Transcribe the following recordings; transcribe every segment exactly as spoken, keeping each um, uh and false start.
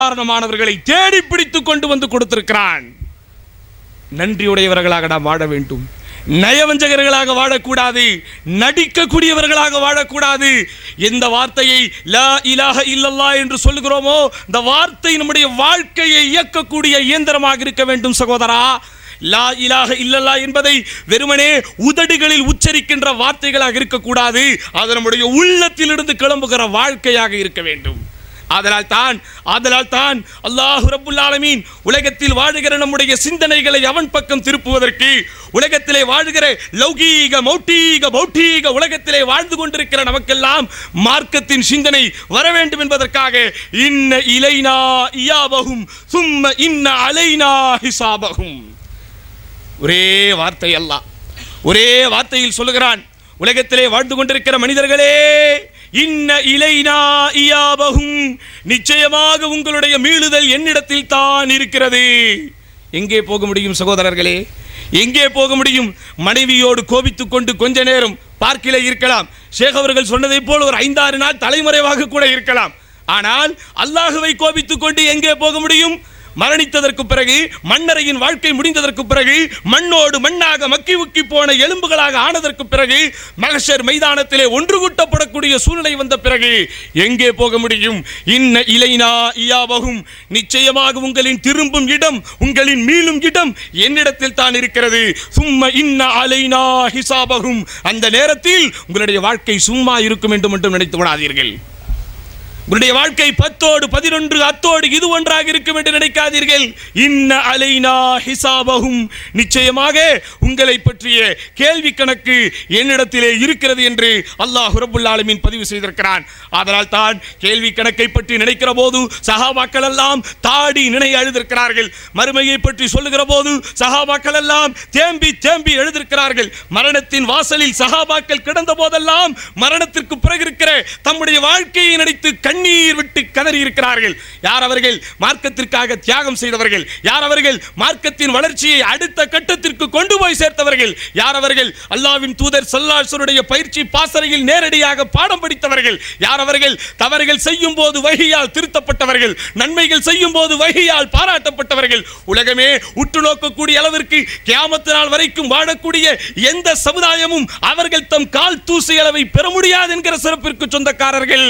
காரணமானவர்களை தேடி பிடித்துக் கொண்டு வந்து கொடுத்திருக்கிறான். நன்றியுடையவர்களாக நாம் வாழ வேண்டும். நயவஞ்சகர்களாக வாழக்கூடாது, நடிக்கக்கூடியவர்களாக வாழக்கூடாது. எந்த வார்த்தையை லா இலாஹ இல்லல்லாஹ் என்று சொல்லுகிறோமோ இந்த வார்த்தை நம்முடைய வாழ்க்கையை இயக்கக்கூடிய இயந்திரமாக இருக்க வேண்டும் சகோதரா. லா இலாஹ இல்லல்லாஹ் என்பதை வெறுமனே உதடுகளில் உச்சரிக்கின்ற வார்த்தைகளாக இருக்கக்கூடாது. அது நம்முடைய உள்ளத்திலிருந்து கிளம்புகிற வாழ்க்கையாக இருக்க வேண்டும். ஆதலால் தான் ஆதலால் தான் அல்லாஹ் ரப்புல் ஆலமீன் உலகத்தில் வாழுகிற நம்முடைய சிந்தனைகளை அவன் பக்கம் திருப்புவதற்கு, உலகத்திலே வாழுகிற லௌகீக மௌட்டீக பௌட்டீக உலகத்திலே வாழ்ந்து கொண்டிருக்கிற நமக்கெல்லாம் மார்க்கத்தின் சிந்தனை வர வேண்டும் என்பதற்காக இன்ன இலைனா இயாபஹும் சும்ம இன்ன அலைனா ஹிசாபஹும். ஒரே வார்த்தை அல்லாஹ் ஒரே வார்த்தையில் சொல்லுகிறான், உலகத்திலே வாழ்ந்து கொண்டிருக்கிற மனிதர்களே, இன்ன இலைனா இயாபஹும், நிச்சயமாக உங்களுடைய மீளுதல் என்னிடத்தில் தான் இருக்கிறது. எங்கே போக முடியும் சகோதரர்களே? எங்கே போக முடியும்? மனைவியோடு கோபித்துக் கொண்டு கொஞ்ச நேரம் பார்க்கிலே இருக்கலாம். ஷேக் அவர்கள் சொன்னதை போல் ஒரு ஐந்தாறு நாள் தலைமறைவாக கூட இருக்கலாம். ஆனால் அல்லாஹுவை கோபித்துக் கொண்டு எங்கே போக முடியும்? மரணித்ததற்கு பிறகு, மன்னரையின் வாழ்க்கை முடிந்ததற்கு பிறகு, மண்ணோடு மண்ணாக மக்கி உக்கி போன எலும்புகளாக ஆனதற்கு பிறகு, மஹ்ஷர் மைதானத்திலே ஒன்று கூட்டப்படக்கூடிய சூழ்நிலை வந்த பிறகு எங்கே போக முடியும்? இன்ன இலைனா இயாபஹும், நிச்சயமாக உங்களின் திரும்பும் இடம், உங்களின் மீளும் இடம் என்னிடத்தில் தான் இருக்கிறது. சும்ம இன்ன அலைனா ஹிசாபஹும், அந்த நேரத்தில் உங்களுடைய வாழ்க்கை சும்மா இருக்கும் என்று மட்டும் நினைத்து விடாதீர்கள். உங்களுடைய வாழ்க்கை பத்தோடு பதினொன்று அத்தோடு இது ஒன்றாக இருக்கும் என்று நினைக்காதீர்கள். இன்ன அலைனா ஹிசாபஹும், நிச்சயமாக உங்களை பற்றிய கேள்வி கணக்கு என்னிடத்திலே இருக்கிறது என்று அல்லாஹ் ரப்புல் ஆலமீன் பதிவு செய்திருக்கிறான். அதனால் தான் கேள்வி கணக்கை பற்றி நினைக்கிற போது சஹாபாக்கள் எல்லாம் தாடி நினைய எழுதியிருக்கிறார்கள். மறுமையை பற்றி சொல்லுகிற போது சஹாபாக்கள் எல்லாம் தேம்பி தேம்பி எழுதியிருக்கிறார்கள். மரணத்தின் வாசலில் சஹாபாக்கள் கிடந்த போதெல்லாம் மரணத்திற்கு பிறகு இருக்கிற தம்முடைய வாழ்க்கையை நினைத்து கண்ணீர் விட்டு கதறி இருக்கிறார்கள். யார் அவர்கள்? மார்க்கத்திற்காக தியாகம் செய்தவர்கள். யார் அவர்கள்? மார்க்கத்தின் வளர்ச்சியை அடுத்த கட்டத்திற்கு கொண்டு போய் சேர்த்தவர்கள். யார் அவர்கள்? அல்லாஹ்வின் தூதர் ஸல்லல்லாஹு அலைஹி வஸல்லம் பயிற்சி பாசறையில் நேரடியாக பாடம் படித்தவர்கள். யார் அவர்கள்? தவறுகள் செய்யும் போது வஹியால் திருத்தப்பட்டவர்கள், நன்மைகள் செய்யும் போது வஹியால் பாராட்டப்பட்டவர்கள். உலகமே உற்று நோக்கக்கூடிய அளவிற்கு கியாமத் நாள் வரைக்கும் வாழக்கூடிய எந்த சமுதாயமும் அவர்கள் தம் கால் தூசி அளவை பெற முடியாது என்கிற சிறப்பிற்கு சொந்தக்காரர்கள்.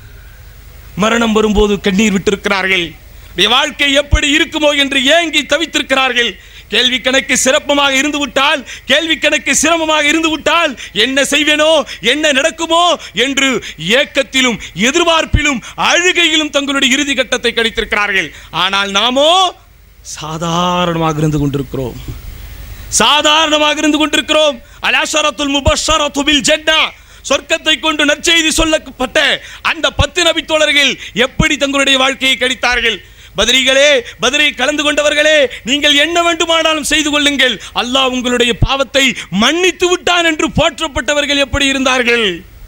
மரணம் வரும்போது கண்ணீர் விட்டிருக்கிறார்கள். வாழ்க்கை எப்படி இருக்குமோ என்று ஏங்கி தவித்திருக்கிறார்கள். கேள்வி கணக்கு சிறப்பமாக இருந்து விட்டால், கேள்வி கணக்கு சிரமமாக இருந்து விட்டால் என்ன செய்வேனோ, என்ன நடக்குமோ என்று ஏக்கத்திலும் எதிர்பார்ப்பிலும் அழுகையிலும் தங்களுடைய இறுதி கட்டத்தை கழித்திருக்கிறார்கள். ஆனால் நாமோ சாதாரணமாக இருந்து கொண்டிருக்கிறோம். சாதாரணமாக இருந்து கொண்டிருக்கிறோம். அல்-அஷரத்துல் முபஷ்ஷரத்து பில் ஜன்னah, சொர்க்கத்தை கொண்டு நற்செய்தி சொல்லப்பட்ட அந்த பத்து நபி தோழர்கள் எப்படி தங்களுடைய வாழ்க்கையை கழித்தார்கள்? பத்ரீகளே, பத்ரை கலந்து கொண்டவர்களே, நீங்கள் என்ன வேண்டுமானாலும் செய்து கொள்ளுங்கள், அல்லாஹ் உங்களுடைய பாவத்தை மன்னித்து விட்டான் என்று போற்றப்பட்டவர்கள் எப்படி இருந்தார்கள்?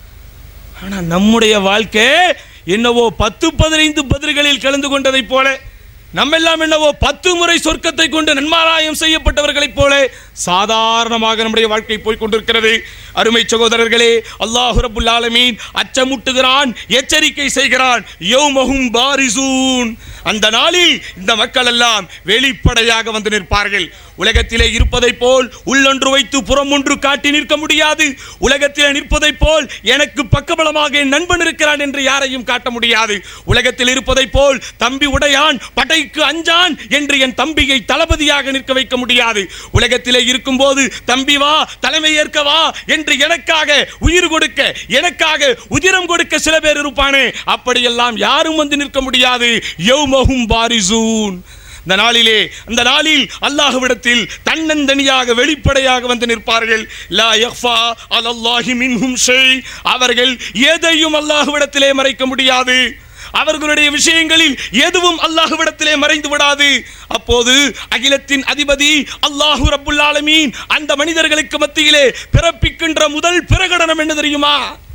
ஆனால் நம்முடைய வாழ்க்கை என்னவோ பத்து பதினைந்து பத்ரிகளில் கலந்து கொண்டதை போல, நம்மெல்லாம் என்னவோ பத்து முறை சொர்க்கத்தை கொண்டு நன்மாராயம் செய்யப்பட்டவர்களைப் போல சாதாரணமாக நம்முடைய வாழ்க்கை போய் கொண்டிருக்கிறது. அருமை சகோதரர்களே, அல்லாஹ் ரப்புல் ஆலமீன் அச்சமூட்டுகிறான், எச்சரிக்கை செய்கிறான். யௌமஹும் பாரிசூன், அந்த நாளில் இந்த மக்கள் எல்லாம் வெளிப்படையாக வந்து நிற்பார்கள். உலகத்திலே இருப்பதை போல் உள்ளொன்று வைத்து புறம் ஒன்று காட்டி நிற்க முடியாது. உலகத்திலே நிற்பதை போல் எனக்கு பக்கபலமாக என் நண்பன் இருக்கிறான் என்று யாரையும் காட்ட முடியாது. உலகத்தில் இருப்பதை போல் தம்பி உடையான் படைக்கு அஞ்சான் என்று என் தம்பியை தளபதியாக நிற்க வைக்க முடியாது. உலகத்திலே இருக்கும் போது தம்பி வா, தலைமை ஏற்க வா என்று எனக்காக உயிர் கொடுக்க, எனக்காக உதிரம் கொடுக்க சில பேர் இருப்பானே, அப்படியெல்லாம் யாரும் வந்து நிற்க முடியாது. யௌமஹும் பாரிசூன், இந்த நாளிலே, அந்த நாளில் அல்லாஹ்விடத்தில் தன்னந்தனியாக வெளிப்படையாக வந்து நிற்பார்கள். லா யக்ஃபா அலல்லாஹி மின்ஹும் ஷை, அவர்கள் எதையும் அல்லாஹ்விடத்திலே மறைக்க முடியாது. அவர்களுடைய விஷயங்களில் எதுவும் அல்லாஹ்விடத்திலே மறைந்து விடாது. அப்போது அகிலத்தின் அதிபதி அல்லாஹ் ரப்புல் ஆலமீன் அந்த மனிதர்களுக்கு மத்தியிலே பிறப்பிக்கின்ற முதல் பிரகடனம் என்ன தெரியுமா?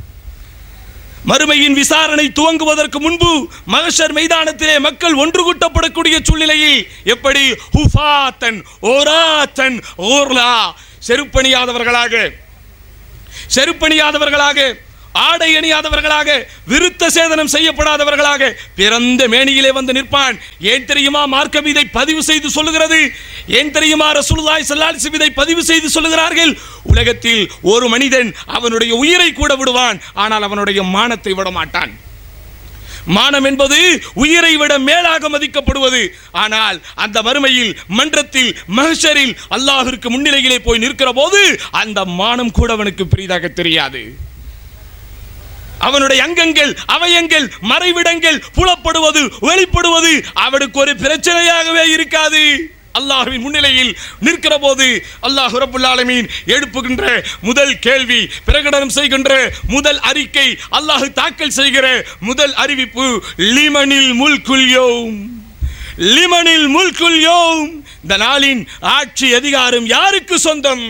மறுமையின் விசாரணை துவங்குவதற்கு முன்பு மஹ்ஷர் மைதானத்திலே மக்கள் ஒன்று கூட்டப்படக்கூடிய சூழ்நிலையில் எப்படி ஹுஃபாத்தன் ஓராத்தன் ஓர்லா, செருப்பணியாதவர்களாக செருப்பணியாதவர்களாக ஆடை அணியாதவர்களாக, விருத்த சேதனம் செய்யப்படாதவர்களாக பிறந்த மேனியிலே வந்து நிற்பான். ஏன் தெரியுமா மார்க்கம் இதை பதிவு செய்து சொல்லுகிறது? ஏன் தெரியுமா ரசூலுல்லாஹி ஸல்லல்லாஹு அலைஹி வஸல்லம் இதை பதிவு செய்து சொல்லுகிறார்கள்? உலகத்தில் ஒரு மனிதன் அவனுடைய உயிரை கூட விடுவான், ஆனால் அவனுடைய மானத்தை விட மாட்டான். மானம் என்பது உயிரை விட மேலாக மதிக்கப்படுவது. ஆனால் அந்த மறுமையில், மன்றத்தில், மஹ்ஷரில் அல்லாஹ்விற்கு முன்னிலையிலே போய் நிற்கிற போது அந்த மானம் கூட அவனுக்கு பெரிதாக தெரியாது. அவனுடைய அங்கங்கள், அவயங்கள், மறைவிடங்கள் புலப்படுவது, வெளிப்படுவது அவனுக்கு ஒரு பிரச்சனையாகவே இருக்காது. அல்லாஹ்வின் முன்னிலையில் நிற்கிற போது அல்லாஹ் ரப்பல் ஆலமீன் எழுப்புகின்ற முதல் கேள்வி, பிரகடனம் செய்கின்ற முதல் அறிக்கை, அல்லாஹ் தாக்கல் செய்கிற முதல் அறிவிப்பு, லிமனில் முல்குல் யௌம், லிமனில் முல்குல் யௌம். இந்த நாளின் ஆட்சி அதிகாரம் யாருக்கு சொந்தம்?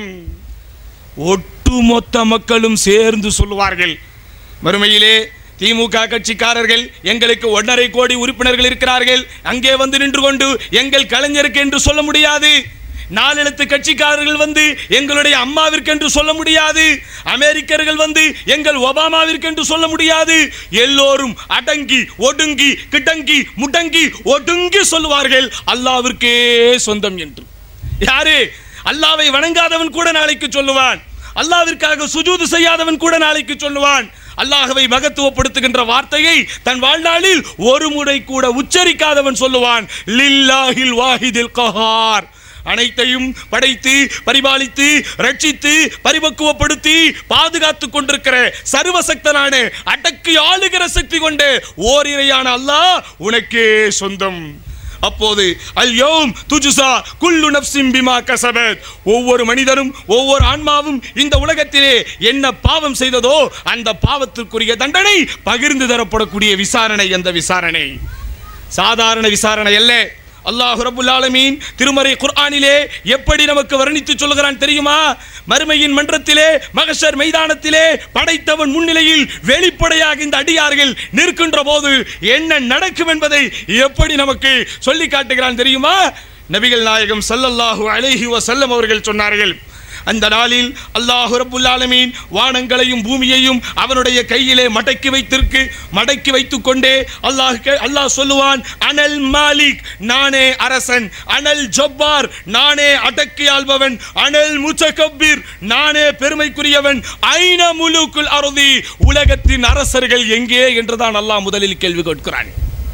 ஒட்டுமொத்த மக்களும் சேர்ந்து சொல்லுவார்கள். மறுமையிலே திமுக கட்சிக்காரர்கள், எங்களுக்கு ஒன்றரை கோடி உறுப்பினர்கள் இருக்கிறார்கள், அங்கே வந்து நின்று கொண்டு எங்கள் கலைஞருக்கு என்று சொல்ல முடியாது. நாலெழுத்து கட்சிக்காரர்கள் வந்து எங்களுடைய அம்மாவிற்கு என்று சொல்ல முடியாது. அமெரிக்கர்கள் வந்து எங்கள் ஒபாமாவிற்கு என்று சொல்ல முடியாது. எல்லோரும் அடங்கி ஒடுங்கி கிடங்கி முடங்கி ஒடுங்கி சொல்லுவார்கள் அல்லாஹ்விற்கே சொந்தம் என்று. யாரு? அல்லாஹ்வை வணங்காதவன் கூட நாளைக்கு சொல்லுவான். அல்லாஹ்விற்காக சுஜூது செய்யாதவன் கூட நாளைக்கு சொல்லுவான். அல்லாஹ்வை மகத்துவப்படுத்துகின்ற வார்த்தையை தன் வாழ்நாளில் ஒரு முறை கூட உச்சரிக்காதவன் சொல்லுவான், லில்லாஹில் வாஹிதில் கஹார். அனைத்தையும் படைத்து பரிபாலித்து ரட்சித்து பரிபக்குவப்படுத்தி பாதுகாத்துக் கொண்டிருக்கிற சர்வசக்தனான அடக்கி ஆளுகிற சக்தி கொண்ட ஓரிரையான அல்லாஹ் உனக்கே சொந்தம். அப்போது அல் யௌம் துஜ்ஸா குல்லு நஃப்ஸின் பிமா கஸபத், ஒவ்வொரு மனிதனும் ஒவ்வொரு ஆன்மாவும் இந்த உலகத்திலே என்ன பாவம் செய்ததோ அந்த பாவத்திற்குரிய தண்டனை பகிர்ந்து தரப்படக்கூடிய விசாரணை. அந்த விசாரணை சாதாரண விசாரணை அல்ல. அல்லாஹ் ரப்பல் ஆலமீன் திருமறை குர்ஆனிலே எப்படி நமக்கு வர்ணித்து சொல்கிறான் தெரியுமா? மறுமையின் மன்றத்திலே, மஹ்ஷர் மைதானத்திலே படைத்தவன் முன்னிலையில் வெளிப்படையாக இந்த அடியார்கள் நிற்கின்ற போது என்ன நடக்கும் என்பதை எப்படி நமக்கு சொல்லி காட்டுகிறான் தெரியுமா? நபிகள் நாயகம் ஸல்லல்லாஹு அலைஹி வஸல்லம் அவர்கள் சொன்னார்கள், அந்த நாளில் அல்லாஹ் ரப்பல் ஆலமீன் வானங்களையும் பூமியையும் அவனுடைய கையிலே மடக்கி வைத்திருக்கு மடக்கி வைத்துக் கொண்டே அல்லாஹ் அல்லாஹ் சொல்லுவான், அனல் மாலிக், நானே அரசன், அனல் ஜப்பார், நானே அடக்கி ஆள்பவன், அனல் முத்தகப்பீர், நானே பெருமைக்குரியவன், ஐன முலூக்குல் அர்தி, உலகத்தின் அரசர்கள் எங்கே என்றுதான் அல்லாஹ் முதலில் கேள்வி கேட்கிறான்.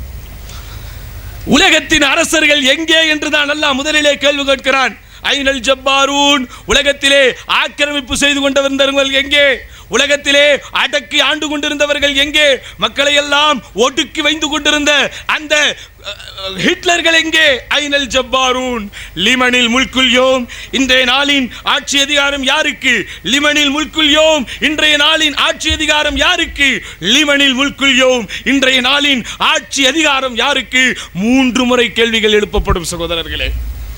உலகத்தின் அரசர்கள் எங்கே என்றுதான் அல்லாஹ் முதலிலே கேள்வி கேட்கிறான். ஐனல் ஜப்பாரூன், உலகத்திலே ஆக்கிரமிப்பு செய்து கொண்டிருந்தவர்கள் எங்கே? உலகத்திலே அடக்கி ஆண்டு கொண்டிருந்தவர்கள் எங்கே? மக்களை எல்லாம் ஒடுக்கி வைத்து கொண்டிருந்த அந்த ஹிட்லர்கள் எங்கே? ஐனல் ஜப்பாரூன். லிமனில் முல்குல் யௌம், இன்றைய நாளின் ஆட்சி அதிகாரம் யாருக்கு? லிமனில் முல்குல் யௌம், இன்றைய நாளின் ஆட்சி அதிகாரம் யாருக்கு? லிமனில் முல்குல் யௌம், இன்றைய நாளின் ஆட்சி அதிகாரம் யாருக்கு? மூன்று முறை கேள்விகள் எழுப்பப்படும் சகோதரர்களே.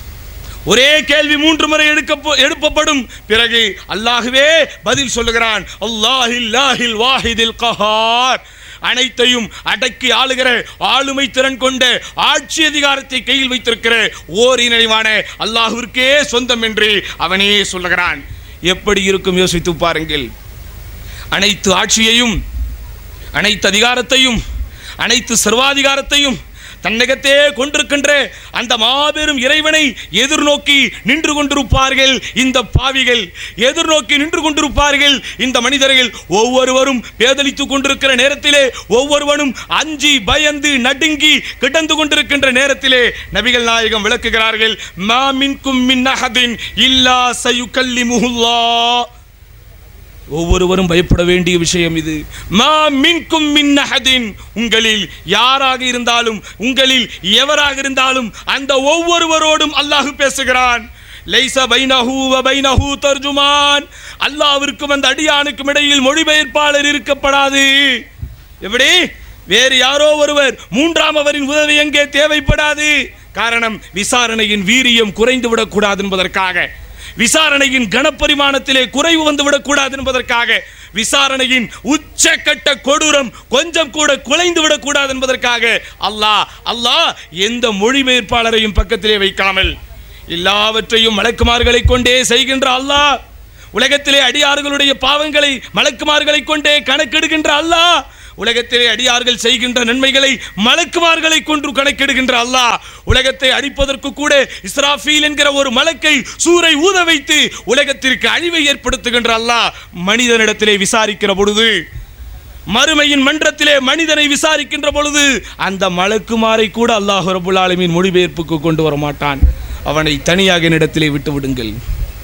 ஒரே கேள்வி மூன்று முறை எழுப்பப்படும். பிறகு அல்லாஹ்வே பதில் சொல்லுகிறான், அல்லாஹில்லாஹில் வாஹிதில் கஹார், அனைத்தையும் அடக்கி ஆளுகிற ஆளுமை திறன் கொண்ட ஆட்சி அதிகாரத்தை கையில் வைத்திருக்கிற ஓரிணைவான அல்லாஹ்விற்கே சொந்தம் என்று அவனே சொல்லுகிறான். எப்படி இருக்கும் யோசித்து பாருங்கள். அனைத்து ஆட்சியையும், அனைத்து அதிகாரத்தையும், அனைத்து சர்வாதிகாரத்தையும் தன்னகத்தே கொண்டிருக்கின்ற அந்த மாபெரும் இறைவனை எதிர்நோக்கி நின்று கொண்டிருப்பார்கள் இந்த பாவிகள், எதிர்நோக்கி நின்று கொண்டிருப்பார்கள் இந்த மனிதர்கள். ஒவ்வொருவரும் பேதலித்துக் கொண்டிருக்கிற நேரத்திலே, ஒவ்வொருவனும் அஞ்சி பயந்து நடுங்கி கிடந்து கொண்டிருக்கின்ற நேரத்திலே நபிகள் நாயகம் விளக்குகிறார்கள், மா மின்கும் மின் அஹதின் இல்லா சயுகல்லிமுஹுல்லாஹ். ஒவ்வொருவரும் பயப்பட வேண்டிய விஷயம் இது. மா மின்கும் மின் அஹதின், உங்களில் யாராக இருந்தாலும், உங்களில் எவராக இருந்தாலும் அந்த ஒவ்வொருவரோடும் அல்லாஹ் பேசுகிறான். லைஸ பைனஹு வ பைனஹு தர்ஜுமான், அல்லாஹ்விற்கும் அந்த அடியானுக்கும் இடையில் மொழிபெயர்ப்பாளர் இருக்கப்படாது. எப்படி? வேறு யாரோ ஒருவர், மூன்றாம் அவரின் உதவி எங்கே தேவைப்படாது. காரணம், விசாரணையின் வீரியம் குறைந்து விடக்கூடாது என்பதற்காக, விசாரணையின் கனப்பரிமாணத்திலே குறைவு வந்துவிடக் கூடாது என்பதற்காக, விசாரணையின் உச்சக்கட்ட கொடூரம் கொஞ்சம் கூட குலைந்து விடக்கூடாது என்பதற்காக அல்லாஹ் அல்லாஹ் எந்த மொழிபெயர்ப்பாளரையும் பக்கத்திலே வைக்காமல் எல்லாவற்றையும் மலக்குமார்களை கொண்டே செய்கின்ற அல்லாஹ் உலகத்திலே அடியார்களுடைய பாவங்களை மலக்குமார்களை கொண்டே கணக்கெடுக்கின்ற அல்லாஹ், உலகத்திலே அடியார்கள் செய்கின்ற நன்மைகளை மலக்குமார்களை கொண்டு கணக்கெடுக்கின்ற அல்லாஹ், உலகத்தை அழிப்பதற்கு கூட இஸ்ராஃபீல் என்கிற ஒரு மலக்கை சூரை ஊத வைத்து உலகத்திற்கு அழிவை ஏற்படுத்துகின்ற அல்லாஹ் மனிதனிடத்திலே விசாரிக்கிற பொழுது, மறுமையின் மன்றத்திலே மனிதனை விசாரிக்கின்ற பொழுது அந்த மலக்குமாரை கூட அல்லாஹ் ரப்பல் ஆலமீன் மொழிபெயர்ப்புக்கு கொண்டு வர மாட்டான். அவனை தனியாக என்னிடத்திலே விட்டு விடுங்கள்,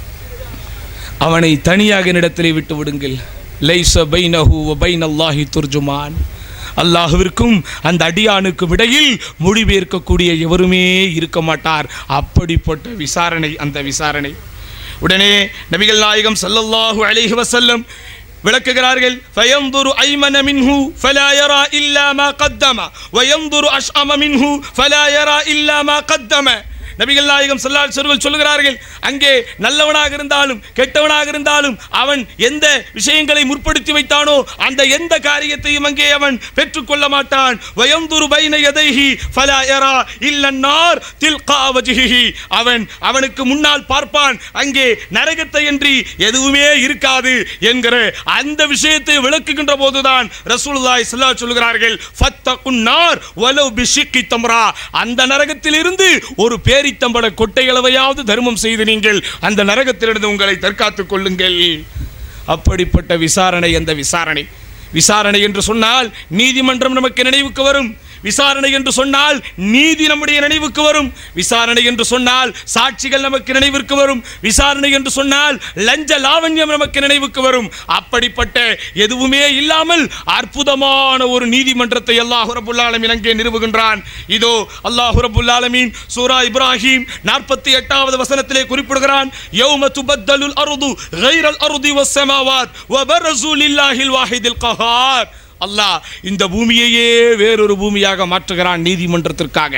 அவனை தனியாக என்னிடத்திலே விட்டு விடுங்கள். லைஸ பைனஹு வ பைனல்லாஹி துர்ஜுமான். அல்லாஹ்விற்கும் அந்த அடியானுக்கும் இடையில் மொழிபெயர்க்கக்கூடிய எவருமே இருக்க மாட்டார். அப்படிப்பட்ட விசாரணை அந்த விசாரணை. உடனே நபிகள் நாயகம் ஸல்லல்லாஹு அலைஹி வஸல்லம் விளக்குகிறார்கள். ஃபயன்துரு ஐமன மின்ஹு ஃபலா யரா இல்லா மா கத்தம வயன்துரு அஷ்அம மின்ஹு ஃபலா யரா இல்லா மா கத்தம. நபிகள் நாயகம் ஸல்லல்லாஹு அலைஹி வஸல்லம் சொல்கிறார்கள், அங்கே நல்லவனாக இருந்தாலும் கெட்டவனாக இருந்தாலும் அவன் எந்த விஷயங்களை முற்படுத்தி வைத்தானோ அந்த எந்த காரியத்தையும் அங்கே அவன் பெற்றுக்கொள்ள மாட்டான். வயன்துரு பைன யதைஹி ஃபலா யரா இல்லா நார் தில்கா வஜ்ஹிஹி. அவன் அவனுக்கு முன்னால் பார்ப்பான், அங்கே நரகத்தை அன்றி எதுவுமே இருக்காது என்கிற அந்த விஷயத்தை விளக்குகின்ற போதுதான் ரசூலுல்லாஹி ஸல்லல்லாஹு அலைஹி சொல்கிறார்கள், ஃபத்தகுன் நார் வலவ் பிஷிக்கி தம்ரா. அந்த நரகத்தில் இருந்து ஒரு பேரித்தம்பள கொட்டையளவையாவது தர்மம் செய்து நீங்கள் அந்த நரகத்திலிருந்து உங்களை தற்காத்துக் கொள்ளுங்கள். அப்படிப்பட்ட விசாரணை அந்த விசாரணை. விசாரணை என்று சொன்னால் நீதிமன்றம் நமக்கு நினைவுக்கு வரும். விசாரணை என்று சொன்னால் நீதி நம்முடைய நினைவுக்கு வரும். விசாரணை என்று சொன்னால் சாட்சிகள் நமக்கு நினைவிற்கு வரும். விசாரணை என்று சொன்னால் லஞ்ச லாவண்யம் நமக்கு நினைவுக்கு வரும். அப்படிப்பட்ட எதுவுமே இல்லாமல் அற்புதமான ஒரு நீதிமன்றத்தை அல்லாஹ் ரப்பல் ஆலமீன் அங்கே நிறுவுகின்றான். இதோ அல்லாஹ் ரப்பல் ஆலமீன் சூரா இப்ராஹிம் நாற்பத்தி எட்டாவது வசனத்திலே குறிப்பிடுகிறான், யௌம துபத்தலுல் அர்து கைரல் அர்தி வஸ்ஸமாவாத் வபரஸு லில்லாஹில் வாஹிதில் கஹார். அல்லாஹ் இந்த பூமியையே வேறொரு பூமியாக மாற்றுகிறான் நீதிமன்றத்திற்காக.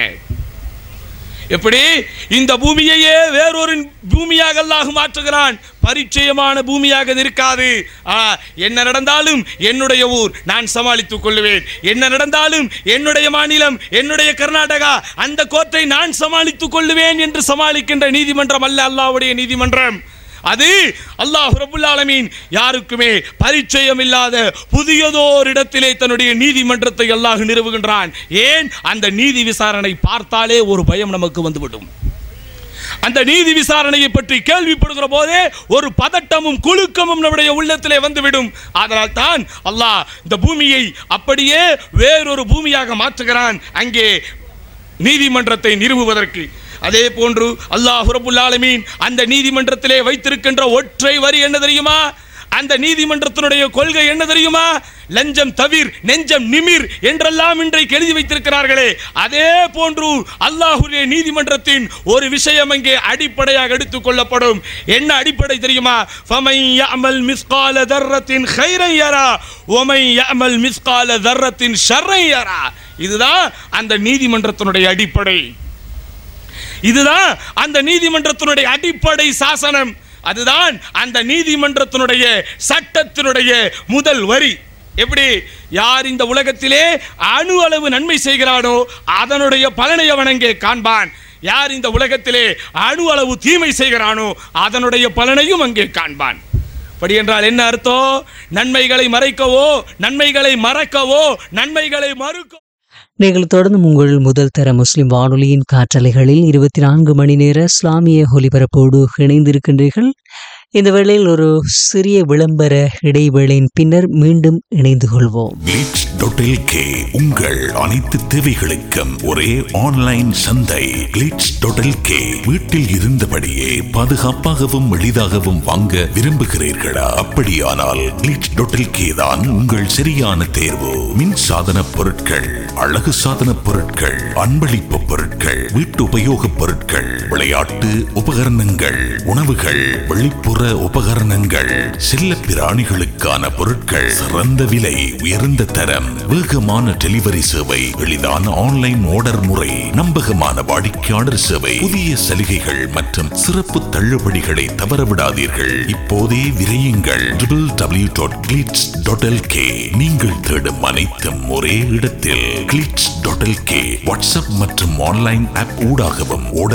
எப்படி இந்த பூமியையே வேறொரு பூமியாக அல்லாஹ் மாற்றுகிறான். பரிச்சயமான பூமியாக இருக்காது. என்ன நடந்தாலும் என்னுடைய ஊர் நான் சமாளித்துக் கொள்வேன், என்ன நடந்தாலும் என்னுடைய மாநிலம் என்னுடைய கர்நாடகா அந்த கோட்டை நான் சமாளித்துக் கொள்வேன் என்று சமாளிக்கின்ற நீதிமன்றம் அல்ல அல்லாஹ்வுடைய நீதிமன்றம். அது அல்லாஹ் ரப்பல் ஆலமீன் யாருக்குமே பரிச்சயம் இல்லாத புதியதோர் இடத்திலே தன்னுடைய நீதிமன்றத்தை அல்லாஹ் நிறுவுகின்றான். ஏன்? அந்த நீதி விசாரணை பார்த்தாலே ஒரு பயம் நமக்கு வந்துவிடும். அந்த நீதி விசாரணையை பற்றி கேள்விப்படுகிற போதே ஒரு பதட்டமும் குலுக்கமும் நம்முடைய உள்ளத்திலே வந்துவிடும். அதனால் தான் அல்லாஹ் இந்த பூமியை அப்படியே வேறொரு பூமியாக மாற்றுகிறான் அங்கே நீதிமன்றத்தை நிறுவுவதற்கு. அதே போன்று அல்லாஹ் ரப்பல் ஆலமீன் அந்த நீதிமன்றத்திலே வைத்திருக்கின்ற ஒற்றை வரி என்ன தெரியுமா? அந்த நீதிமன்றத்தினுடைய கொள்கை என்ன தெரியுமா? லஞ்சம் தவிர் நெஞ்சம் நிமிர் என்றெல்லாம் இன்றைக்கு எழுதி வைத்திருக்கிறார்களே, அதே போன்று அல்லாஹ்வுடைய நீதிமன்றத்தின் ஒரு விஷயம் அங்கே அடிப்படையாக எடுத்துக் கொள்ளப்படும். என்ன அடிப்படை தெரியுமா? ஃபமன் யஅமல் மிஸ்கால தர்ரத்தின் கைரன் யரா வமன் யஅமல் மிஸ்கால தர்ரத்தின் ஷர்ரன் யரா. இதுதான் அந்த நீதிமன்றத்தினுடைய அடிப்படை. இதுதான் அந்த நீதிமன்றத்தினுடைய அடிப்படை சாசனம். அதுதான் அந்த நீதிமன்றத்தினுடைய சட்டத்தினுடைய முதல் வரி. எப்படி? யார் இந்த உலகத்திலே அணு அளவு நன்மை செய்கிறானோ அதனுடைய பலனை அவன் அங்கே காண்பான். யார் இந்த உலகத்திலே அணு அளவு தீமை செய்கிறானோ அதனுடைய பலனையும் அங்கே காண்பான். அப்படி என்றால் என்ன அர்த்தம்? நன்மைகளை மறைக்கவோ நன்மைகளை மறக்கவோ நன்மைகளை மறுக்கவோ. நீங்கள் தொடர்ந்து உங்கள் முதல் தர முஸ்லிம் வானொலியின் காற்றலைகளில் இருபத்தி நான்கு மணி நேர இஸ்லாமிய ஒலிபரப்போடு இணைந்திருக்கின்றீர்கள். இந்த வேளையில் ஒரு சிறிய விளம்பர இடைவேளையின் பின்னர் மீண்டும் இணைந்து கொள்வோம். கிளிட்ஸ் டாட் எல் கே உங்கள் அனைத்து தேவைகளுக்கும் ஒரே ஆன்லைன் சந்தை. கிளிட்ஸ் டாட் எல் கே வீட்டில் இருந்தபடியே பாதுகாப்பாகவும் எளிதாகவும் வாங்க விரும்புகிறீர்களா? அப்படியானால் கிளிட்ஸ் டாட் எல் கே தான் உங்கள் சரியான தேர்வு. மின் சாதன பொருட்கள், அழகு சாதன பொருட்கள், அன்பளிப்பு பொருட்கள், வீட்டு உபயோக பொருட்கள், விளையாட்டு உபகரணங்கள், உணவுகள், வெளிப்புற உபகரணங்கள், செல்ல பிராணிகளுக்கான பொருட்கள், சிறந்த விலை, உயர்ந்த தரம், வேகமான டெலிவரி சேவை, எளிதான ஆன்லைன் ஆர்டர் முறை, நம்பகமான வாடிக்கையாளர் சேவை, புதிய சலுகைகள் மற்றும் சிறப்பு தள்ளுபடிகளை தவறவிடாதீர்கள். இப்போதே விரையுங்கள். W W W dot glitz dot L K. நீங்கள் தேடும் அனைத்தும் ஒரே இடத்தில். Glitz dot L K WhatsApp மற்றும் ஆன்லைன் ஆப் ஊடாகவும் ஆர்டர்கள்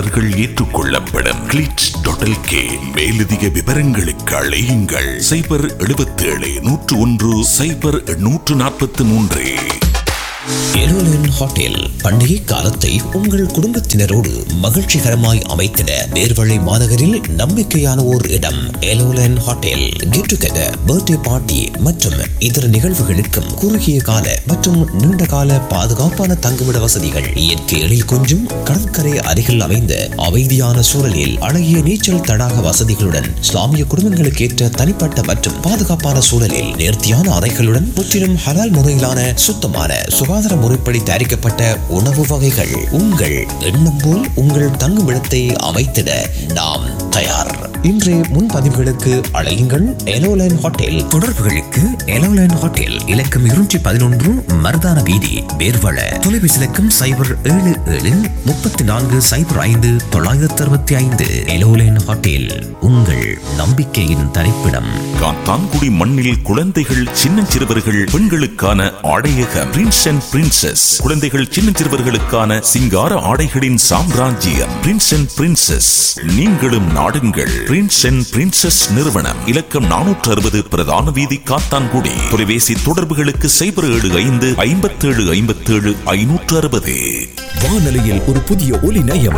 ஏற்றுக்கொள்ளப்படும். Glitz total K. மேலதிக விவரங்களுக்கு அழையுங்கள் சைபர் எழுபத்தி ஏழு நூற்று ஒன்று சைபர் நூற்று நாற்பத்தி மூன்று. எலோலன் ஹோட்டல் பண்டிகை காலத்தை உங்கள் குடும்பத்தினரோடு மகிழ்ச்சிகரமாய் அமைத்திட நேர்வழி மாநகரில் நம்பிக்கையான ஓர் இடம். எலோலன் hotel get together, birthday party மற்றும் இதர நிகழ்வுகளுக்கும் குறுகிய கால மற்றும் நீண்ட கால பாதுகாப்பான தங்குமிட வசதிகள். இயற்கை எழில் கொஞ்சம் கடற்கரை அருகில் அமைந்த அமைதியான சூழலில் அழகிய நீச்சல் தடாக வசதிகளுடன் இஸ்லாமிய குடும்பங்களுக்கு ஏற்ற தனிப்பட்ட மற்றும் பாதுகாப்பான சூழலில் நேர்த்தியான அறைகளுடன் முற்றிலும் ஹலால் முறையிலான சுத்தமான சுகாதார முறைப்படி தயாரிக்கப்பட்ட உணவு வகைகள். உங்கள் எண்ணம் போல் உங்கள் தங்குமிடத்தை அமைத்திட நாம் தயார். இன்றைய முன்பதிவுகளுக்கு அழையுங்கள் எலோலைன் ஹோட்டல். தொடர்புகளுக்கு எலோலைன் ஹோட்டல் இலக்கம் இருநூற்றி பதினொன்று மருதான வீதி, வேர்வள. தொலைபேசி இலக்கம் சைபர் ஏழு ஏழு முப்பத்தி நான்கு சைபர் ஐந்து தொள்ளாயிரத்தி அறுபத்தி ஐந்து. எலோலைன் ஹோட்டல், உங்கள் நம்பிக்கையின் தரிப்பிடம். காத்தான்குடி மண்ணில் குழந்தைகள், சின்னஞ்சிறுவர்கள், பெண்களுக்கான ஆடையகம் பிரின்ஸ் அண்ட் பிரின்சஸ். குழந்தைகள், சின்னஞ்சிறுவர்களுக்கான சிங்கார ஆடைகளின் சாம்ராஜ்யம் பிரின்ஸ் அண்ட் பிரின்சஸ். நீங்களும் நாடுங்கள் பிரின்ஸ் அண்ட் பிரின்சஸ் நிறுவனம். இலக்கம் நானூற்று அறுபது பிரதான வீதி, காத்தான்குடி. தொலைபேசி தொடர்புகளுக்கு சைபர் ஏழு ஐந்து ஐம்பத்தி ஏழு ஐம்பத்தி ஏழு ஐநூற்று அறுபது. வானொலியில் ஒரு புதிய ஒலி நயம்,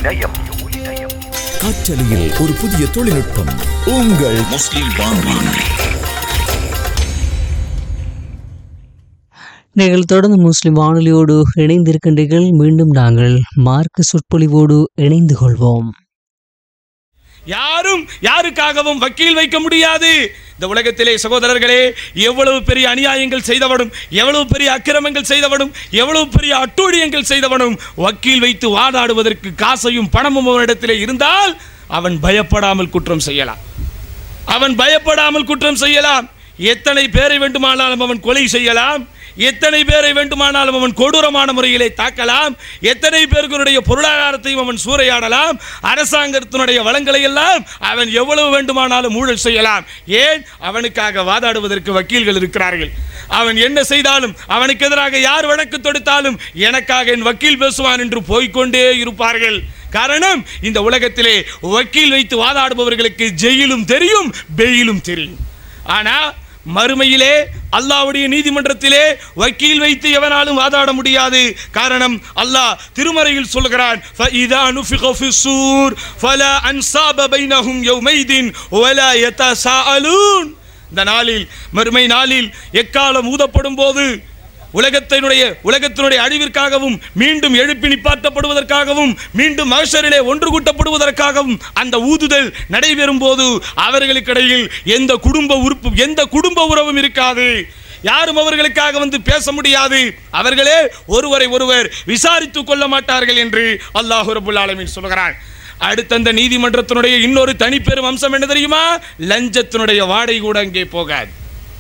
காற்றலையில் ஒரு புதிய தொழில்நுட்பம். உங்கள் முஸ்லிம் வானொலி. நீங்கள் தொடர்ந்து முஸ்லிம் வானொலியோடு இணைந்திருக்கின்றீர்கள். மீண்டும் நாங்கள் மார்க்க சொற்பொழிவோடு இணைந்து கொள்வோம். யாரும் யாருக்காகவும் வக்கீல் வைக்க முடியாது. இந்த உலகத்திலே சகோதரர்களே, எவ்வளவு பெரிய அநியாயங்கள் செய்தவனும், எவ்வளவு பெரிய அக்கிரமங்கள் செய்தவனும், எவ்வளவு பெரிய அட்டூழியங்கள் செய்தவனும் வக்கீல் வைத்து வாதாடுவதற்கு காசையும் பணமும் அவனிடத்திலே இருந்தால் அவன் பயப்படாமல் குற்றம் செய்யலாம். அவன் பயப்படாமல் குற்றம் செய்யலாம். எத்தனை பேரை வேண்டுமானாலும் அவன் கொலை செய்யலாம். எத்தனை பேரை வேண்டுமானாலும் அவன் கொடூரமான முறையிலே தாக்கலாம். எத்தனை பேர்களுடைய பொருளாதாரத்தையும் அவன் சூறையாடலாம். அரசாங்கத்தினுடைய வளங்களை எல்லாம் அவன் எவ்வளவு வேண்டுமானாலும் ஊழல் செய்யலாம். ஏன்? அவனுக்காக வாதாடுவதற்கு வக்கீல்கள் இருக்கிறார்கள். அவன் என்ன செய்தாலும், அவனுக்கு எதிராக யார் வழக்கு தொடுத்தாலும் எனக்காக என் வக்கீல் பேசுவான் என்று போய்கொண்டே இருப்பார்கள். காரணம், இந்த உலகத்திலே வக்கீல் வைத்து வாதாடுபவர்களுக்கு ஜெயிலும் தெரியும், பெயிலும் தெரியும். ஆனா மறுமையிலே அல்லாஹ்வுடைய நீதிமன்றத்திலே வக்கீல் வைத்து எவனாலும் வாதாட முடியாது. காரணம், அல்லாஹ் திருமறையில் சொல்கிறான், ஃபஇதா நுஃபிக ஃபிஸ்ஸூர் ஃபலா அன்ஸாப பைனஹும் யௌமைதின் வலா யதஸாஅலூன். இந்த நாளில், மறுமை நாளில் எக்காலம் ஊதப்படும் போது உலகத்தினுடைய உலகத்தினுடைய அழிவிற்காகவும், மீண்டும் எழுப்பி நிப்பாட்டப்படுவதற்காகவும், மீண்டும் மஹ்ஷரிலே ஒன்று கூட்டப்படுவதற்காகவும் அந்த ஊதுதல் நடைபெறும் போது அவர்களுக்கிடையில் எந்த குடும்ப உறுப்பு எந்த குடும்ப உறவும் இருக்காது. யாரும் அவர்களுக்காக வந்து பேச முடியாது. அவர்களே ஒருவரை ஒருவர் விசாரித்துக் கொள்ள மாட்டார்கள் என்று அல்லாஹ் ரப்பல் ஆலமீன் சொல்கிறான். அடுத்த அந்த நீதிமன்றத்தினுடைய இன்னொரு தனிப்பெரும் அம்சம் என்ன தெரியுமா? லஞ்சத்தினுடைய வாடை கூட அங்கே போகாது.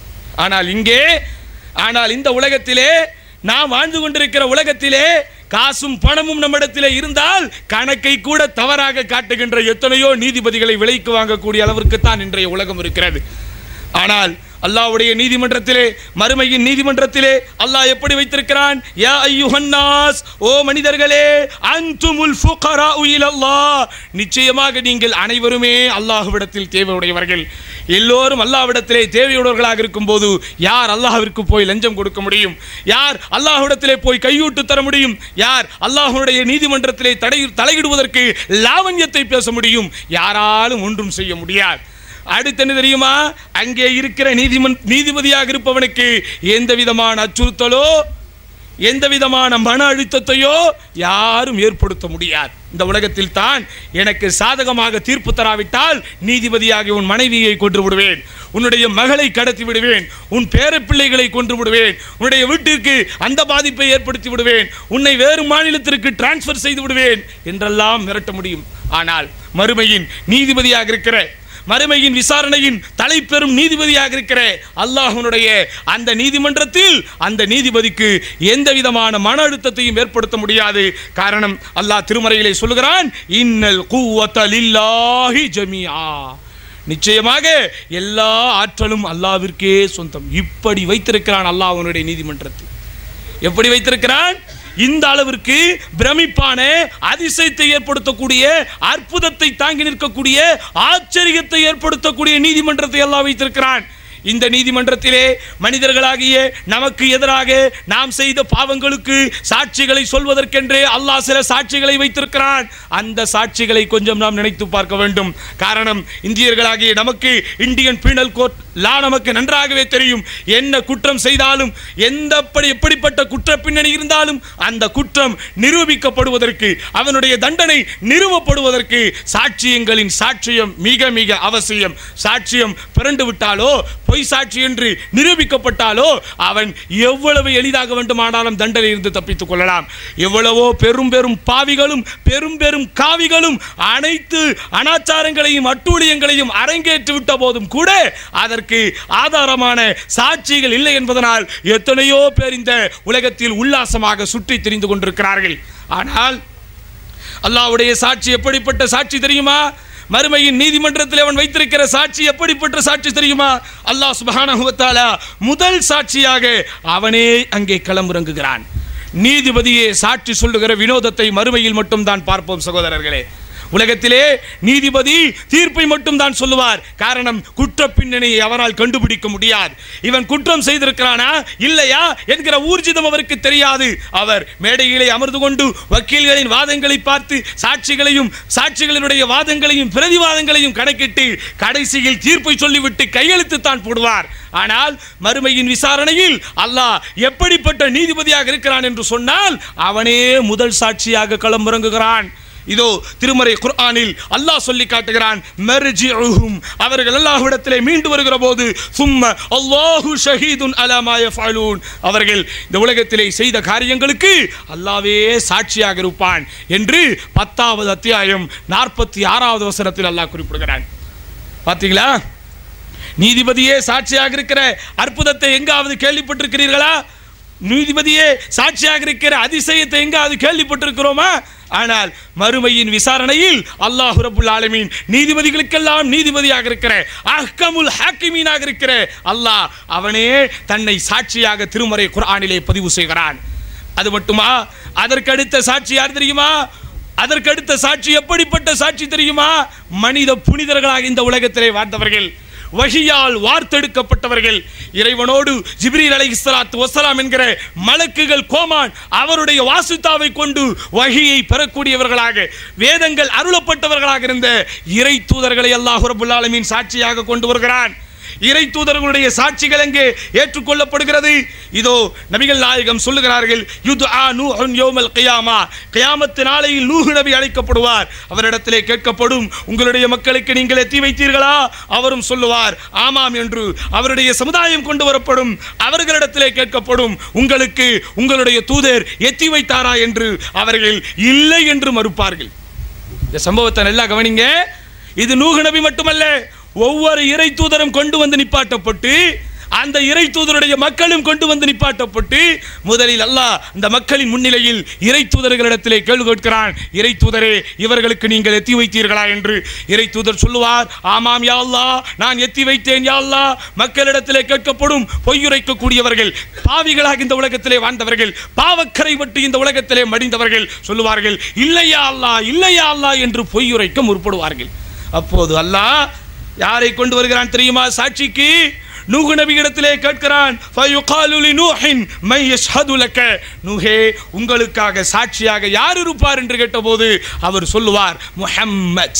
ஆனால் இங்கே ஆனால் இந்த உலகத்திலே, நாம் வாழ்ந்து கொண்டிருக்கிற உலகத்திலே காசும் பணமும் நம்மிடத்திலே இருந்தால் கணக்கை கூட தவறாக காட்டுகின்ற எத்தனையோ நீதிபதிகளை விலைக்கு வாங்கக்கூடிய அளவிற்கு தான் இன்றைய உலகம் இருக்கிறது. ஆனால் அல்லாஹ்வுடைய நீதிமன்றத்திலே, மறுமையின் நீதிமன்றத்திலே அல்லாஹ் எப்படி வைத்திருக்கிறான்? யா அய்யுஹன்னாஸ், ஓ மனிதர்களே, அன்துமுல் ஃபுகராஉ இலல்லாஹ், நிச்சயமாக நீங்கள் அனைவருமே அல்லாஹ்விடத்தில் தேவையுடையவர்கள். எல்லோரும் அல்லாஹ்விடத்திலே தேவையுடையவர்களாக இருக்கும்போது யார் அல்லாஹ்விற்கு போய் லஞ்சம் கொடுக்க முடியும்? யார் அல்லாஹ்விடத்திலே போய் கையூட்டு தர முடியும்? யார் அல்லாஹ்வுடைய நீதிமன்றத்திலே தடை தலையிடுவதற்கு லாவண்யத்தை பேச முடியும்? யாராலும் ஒன்றும் செய்ய முடியாது. அடுத்து என்ன தெரியுமா? அங்கே இருக்கிற நீதிமன் நீதிபதியாக இருப்பவனுக்கு எந்த விதமான அச்சுறுத்தலோ, எந்த விதமான மன அழுத்தத்தையோ யாரும் ஏற்படுத்த முடியாது. இந்த உலகத்தில் தான் எனக்கு சாதகமாக தீர்ப்பு தராவிட்டால் நீதிபதியாக உன் மனைவியை கொன்று விடுவேன், உன்னுடைய மகளை கடத்தி விடுவேன், உன் பேரப்பிள்ளைகளை கொன்று விடுவேன், உன்னுடைய வீட்டிற்கு அந்த பாதிப்பை ஏற்படுத்தி விடுவேன், உன்னை வேறு மாநிலத்திற்கு டிரான்ஸ்பர் செய்து விடுவேன் என்றெல்லாம் மிரட்ட முடியும். ஆனால் மறுமையின் நீதிபதியாக இருக்கிற, மறுமையின் விசாரணையின் தலைப்பெரும் நீதிபதியாக இருக்கிற அல்லாஹ்வுடைய அந்த நீதிமன்றத்தில் அந்த நீதிபதிக்கு எந்த விதமான மன அழுத்தத்தையும் ஏற்படுத்த முடியாது. காரணம், அல்லாஹ் திருமறையிலே சொல்லுகிறான், இன்னல் குவத லில்லாஹி ஜமீஆ, நிச்சயமாக எல்லா ஆற்றலும் அல்லாஹ்விற்கே சொந்தம். இப்படி வைத்திருக்கிறான் அல்லாஹ்வுடைய நீதிமன்றத்தில். எப்படி வைத்திருக்கிறான்? இந்த அளவிற்கு பிரமிப்பான அதிசயத்தை ஏற்படுத்தக்கூடிய அற்புதத்தை தாங்கி நிற்கக்கூடிய ஆச்சரியத்தை ஏற்படுத்தக்கூடிய நீதிமன்றத்தை அல்லாஹ் வைத்திருக்கிறான். இந்த நீதிமன்றத்திலே மனிதர்களாகிய நமக்கு எதிராக நாம் செய்த பாவங்களுக்கு சாட்சிகளை சொல்வதற்கென்றே அல்லாஹ் சில சாட்சிகளை வைத்திருக்கிறான். அந்த சாட்சிகளை கொஞ்சம் நாம் நினைத்து பார்க்க வேண்டும். காரணம், இந்தியர்களாகிய நமக்கு இந்தியன் பீனல் கோர்ட் லா நமக்கு நன்றாகவே தெரியும். என்ன குற்றம் செய்தாலும், எந்த எப்படிப்பட்ட குற்ற பின்னணி இருந்தாலும் அந்த குற்றம் நிரூபிக்கப்படுவதற்கு, அவனுடைய தண்டனை நிறுவப்படுவதற்கு சாட்சியங்களின் சாட்சியம் மிக மிக அவசியம். சாட்சியம் பிறண்டு விட்டாலோ, பொய் சாட்சி என்று நிரூபிக்கப்பட்டாலோ அவன் எவ்வளவு எளிதாக வேண்டுமானாலும் தண்டனை இருந்து தப்பித்துக் கொள்ளலாம். எவ்வளவோ பெரும் பெரும் பாவிகளும் பெரும் பெரும் காவிகளும் அனைத்து அனாச்சாரங்களையும் அட்டூழியங்களையும் அரங்கேற்றி விட்ட போதும் கூட அதற்கு ஆதாரமான சாட்சிகள் இல்லை என்பதனால் எத்தனையோ பேர் இந்த உலகத்தில் உல்லாசமாக சுற்றி திரிந்து கொண்டிருக்கிறார்கள். ஆனால் அல்லாஹ்வுடைய சாட்சி எப்படிப்பட்ட சாட்சி தெரியுமா? மறுமையின் நீதிமன்றத்தில் அவன் வைத்திருக்கிற சாட்சி எப்படிப்பட்ட சாட்சி தெரியுமா? அல்லாஹ் சுப்ஹானஹு வ தஆலா முதல் சாட்சியாக அவனே அங்கே களமிறங்குகிறான். நீதிபதியே சாட்சி சொல்லுகிற வினோதத்தை மறுமையில் மட்டும் தான் பார்ப்போம் சகோதரர்களே. உலகத்திலே நீதிபதி தீர்ப்பை மட்டும் தான் சொல்லுவார். காரணம், குற்ற பின்னணியை அவரால் கண்டுபிடிக்க முடியாது. இவன் குற்றம் செய்திருக்கிறானா இல்லையா என்கிற ஊர்ஜிதம் அவருக்கு தெரியாது. அவர் மேடையிலே அமர்ந்து கொண்டு வக்கீல்களின் வாதங்களை பார்த்து சாட்சிகளையும் சாட்சிகளினுடைய வாதங்களையும் பிரதிவாதங்களையும் கணக்கிட்டு கடைசியில் தீர்ப்பை சொல்லிவிட்டு கையெழுத்து தான் போடுவார். ஆனால் மறுமையின் விசாரணையில் அல்லாஹ் எப்படிப்பட்ட நீதிபதியாக இருக்கிறான் என்று சொன்னால் அவனே முதல் சாட்சியாக களமிறங்குகிறான். இதோ திருமறை குர்ஆனில் அல்லாஹ் சொல்லி காட்டுகிறான், மர்ஜிஉஹும், அவர்கள் அல்லாஹ்விடத்திலே மீண்டு வருகிற போது சும்ம அல்லாஹு ஷஹீதுன் அலா மா யஃஅலூன், அவர்கள் இந்த உலகத்திலே செய்த காரியங்களுக்கு அல்லாஹ்வே சாட்சியாக இருப்பான் என்று பத்தாவது அத்தியாயம் நாற்பத்தி ஆறாவது வசனத்தில் அல்லாஹ் குறிப்பிடுகிறான். பார்த்தீங்களா? நீதிபதியே சாட்சியாக இருக்கிற அற்புதத்தை எங்காவது கேள்விப்பட்டிருக்கிறீர்களா? நீதிபதியே சாட்சியாக இருக்கிற அதிசயத்தை எங்காவது கேள்விப்பட்டிருக்கிறோமா? ஆனால் மறுமையின் விசாரணையில் அல்லாஹ் ரப்புல் ஆலமீன் நீதிபதிகளுக்கெல்லாம் நீதிபதியாக இருக்கிற அஹ்கமுல் ஹாக்கிமீனாக இருக்கிற அல்லாஹ் அவனே தன்னை சாட்சியாக திருமறை குர்ஆனிலே பதிவு செய்கிறான். அது மட்டுமா? அதற்கடுத்த சாட்சி யார் தெரியுமா? அதற்கடுத்த சாட்சி எப்படிப்பட்ட சாட்சி தெரியுமா? மனித புனிதர்களாக இந்த உலகத்திலே வாழ்ந்தவர்கள், வஹியால் வார்த்தெடுக்கப்பட்டவர்கள், இறைவனோடு ஜிப்ரீல் அலைஹிஸ்ஸலாத்து வஸ்ஸலாம் என்கிற மலக்குகள் கோமான் அவருடைய வாசுத்தாவை கொண்டு வஹியை பெறக்கூடியவர்களாக, வேதங்கள் அருளப்பட்டவர்களாக இருந்த இறை தூதர்களை அல்லாஹ் ரப்புல் ஆலமீன் சாட்சியாக கொண்டு வருகிறான். இறை தூதர்களுடைய சாட்சிகள் எங்கே ஏற்றுக்கொள்ளப்படுகிறது? இதோ நபிகள் நாயகம் சொல்லுகிறார்கள், யுத்ஆ நூஹுன் யௌமல் கியாமா, கியாமத் நாளையில் நூஹ் நபி அழைக்கப்படுவார். அவரிடத்திலே கேட்கப்படும், உங்களுடைய மக்களுக்கு நீங்கள் எத்தி வைத்தீர்களா? அவரும் சொல்லுவார் ஆமாம் என்று. அவருடைய சமுதாயம் கொண்டு வரப்படும். அவர்களிடத்திலே கேட்கப்படும், உங்களுக்கு உங்களுடைய தூதர் எத்தி வைத்தாரா என்று. அவர்கள் இல்லை என்று மறுப்பார்கள். இந்த சம்பவத்தை நல்லா கவனிங்க. இது நூஹ் நபி மட்டுமல்ல, ஒவ்வொரு இறை தூதரும் கொண்டு வந்து நிப்பாட்டப்பட்டு அந்த இறை தூதருடைய மக்களும் கொண்டு வந்து நிப்பாட்டப்பட்டு முதலில் அல்லாஹ் இந்த மக்களின் முன்னிலையில் இறை தூதர்களிடத்திலே கேள்வி கேட்கிறான், இறை தூதரே இவர்களுக்கு நீங்கள் எத்தி வைத்தீர்களா என்று. இறை தூதர் சொல்லுவார், ஆமாம் யா அல்லாஹ், நான் எத்தி வைத்தேன் யா அல்லாஹ். மக்களிடத்திலே கேட்கப்படும், பொய்யுரைக்கக்கூடியவர்கள், பாவிகளாக இந்த உலகத்திலே வாழ்ந்தவர்கள், பாவக்கரை பட்டு இந்த உலகத்திலே மடிந்தவர்கள் சொல்லுவார்கள், இல்லையா அல்லாஹ், இல்லையா அல்லாஹ் என்று பொய்யுரைக்க முற்படுவார்கள். அப்போது அல்லாஹ் யாரை கொண்டு வருகிறான் தெரியுமா சாட்சிக்கு? நூஹ் நபியிடத்திலே கேட்கிறான், ஃபயுகாலு லிநூஹின் மை யஷ்ஹது லக, நூஹே உங்களுக்காக சாட்சியாக யார் இருப்பார் என்று கேட்டபோது அவர் சொல்லுவார், முஹம்மத்.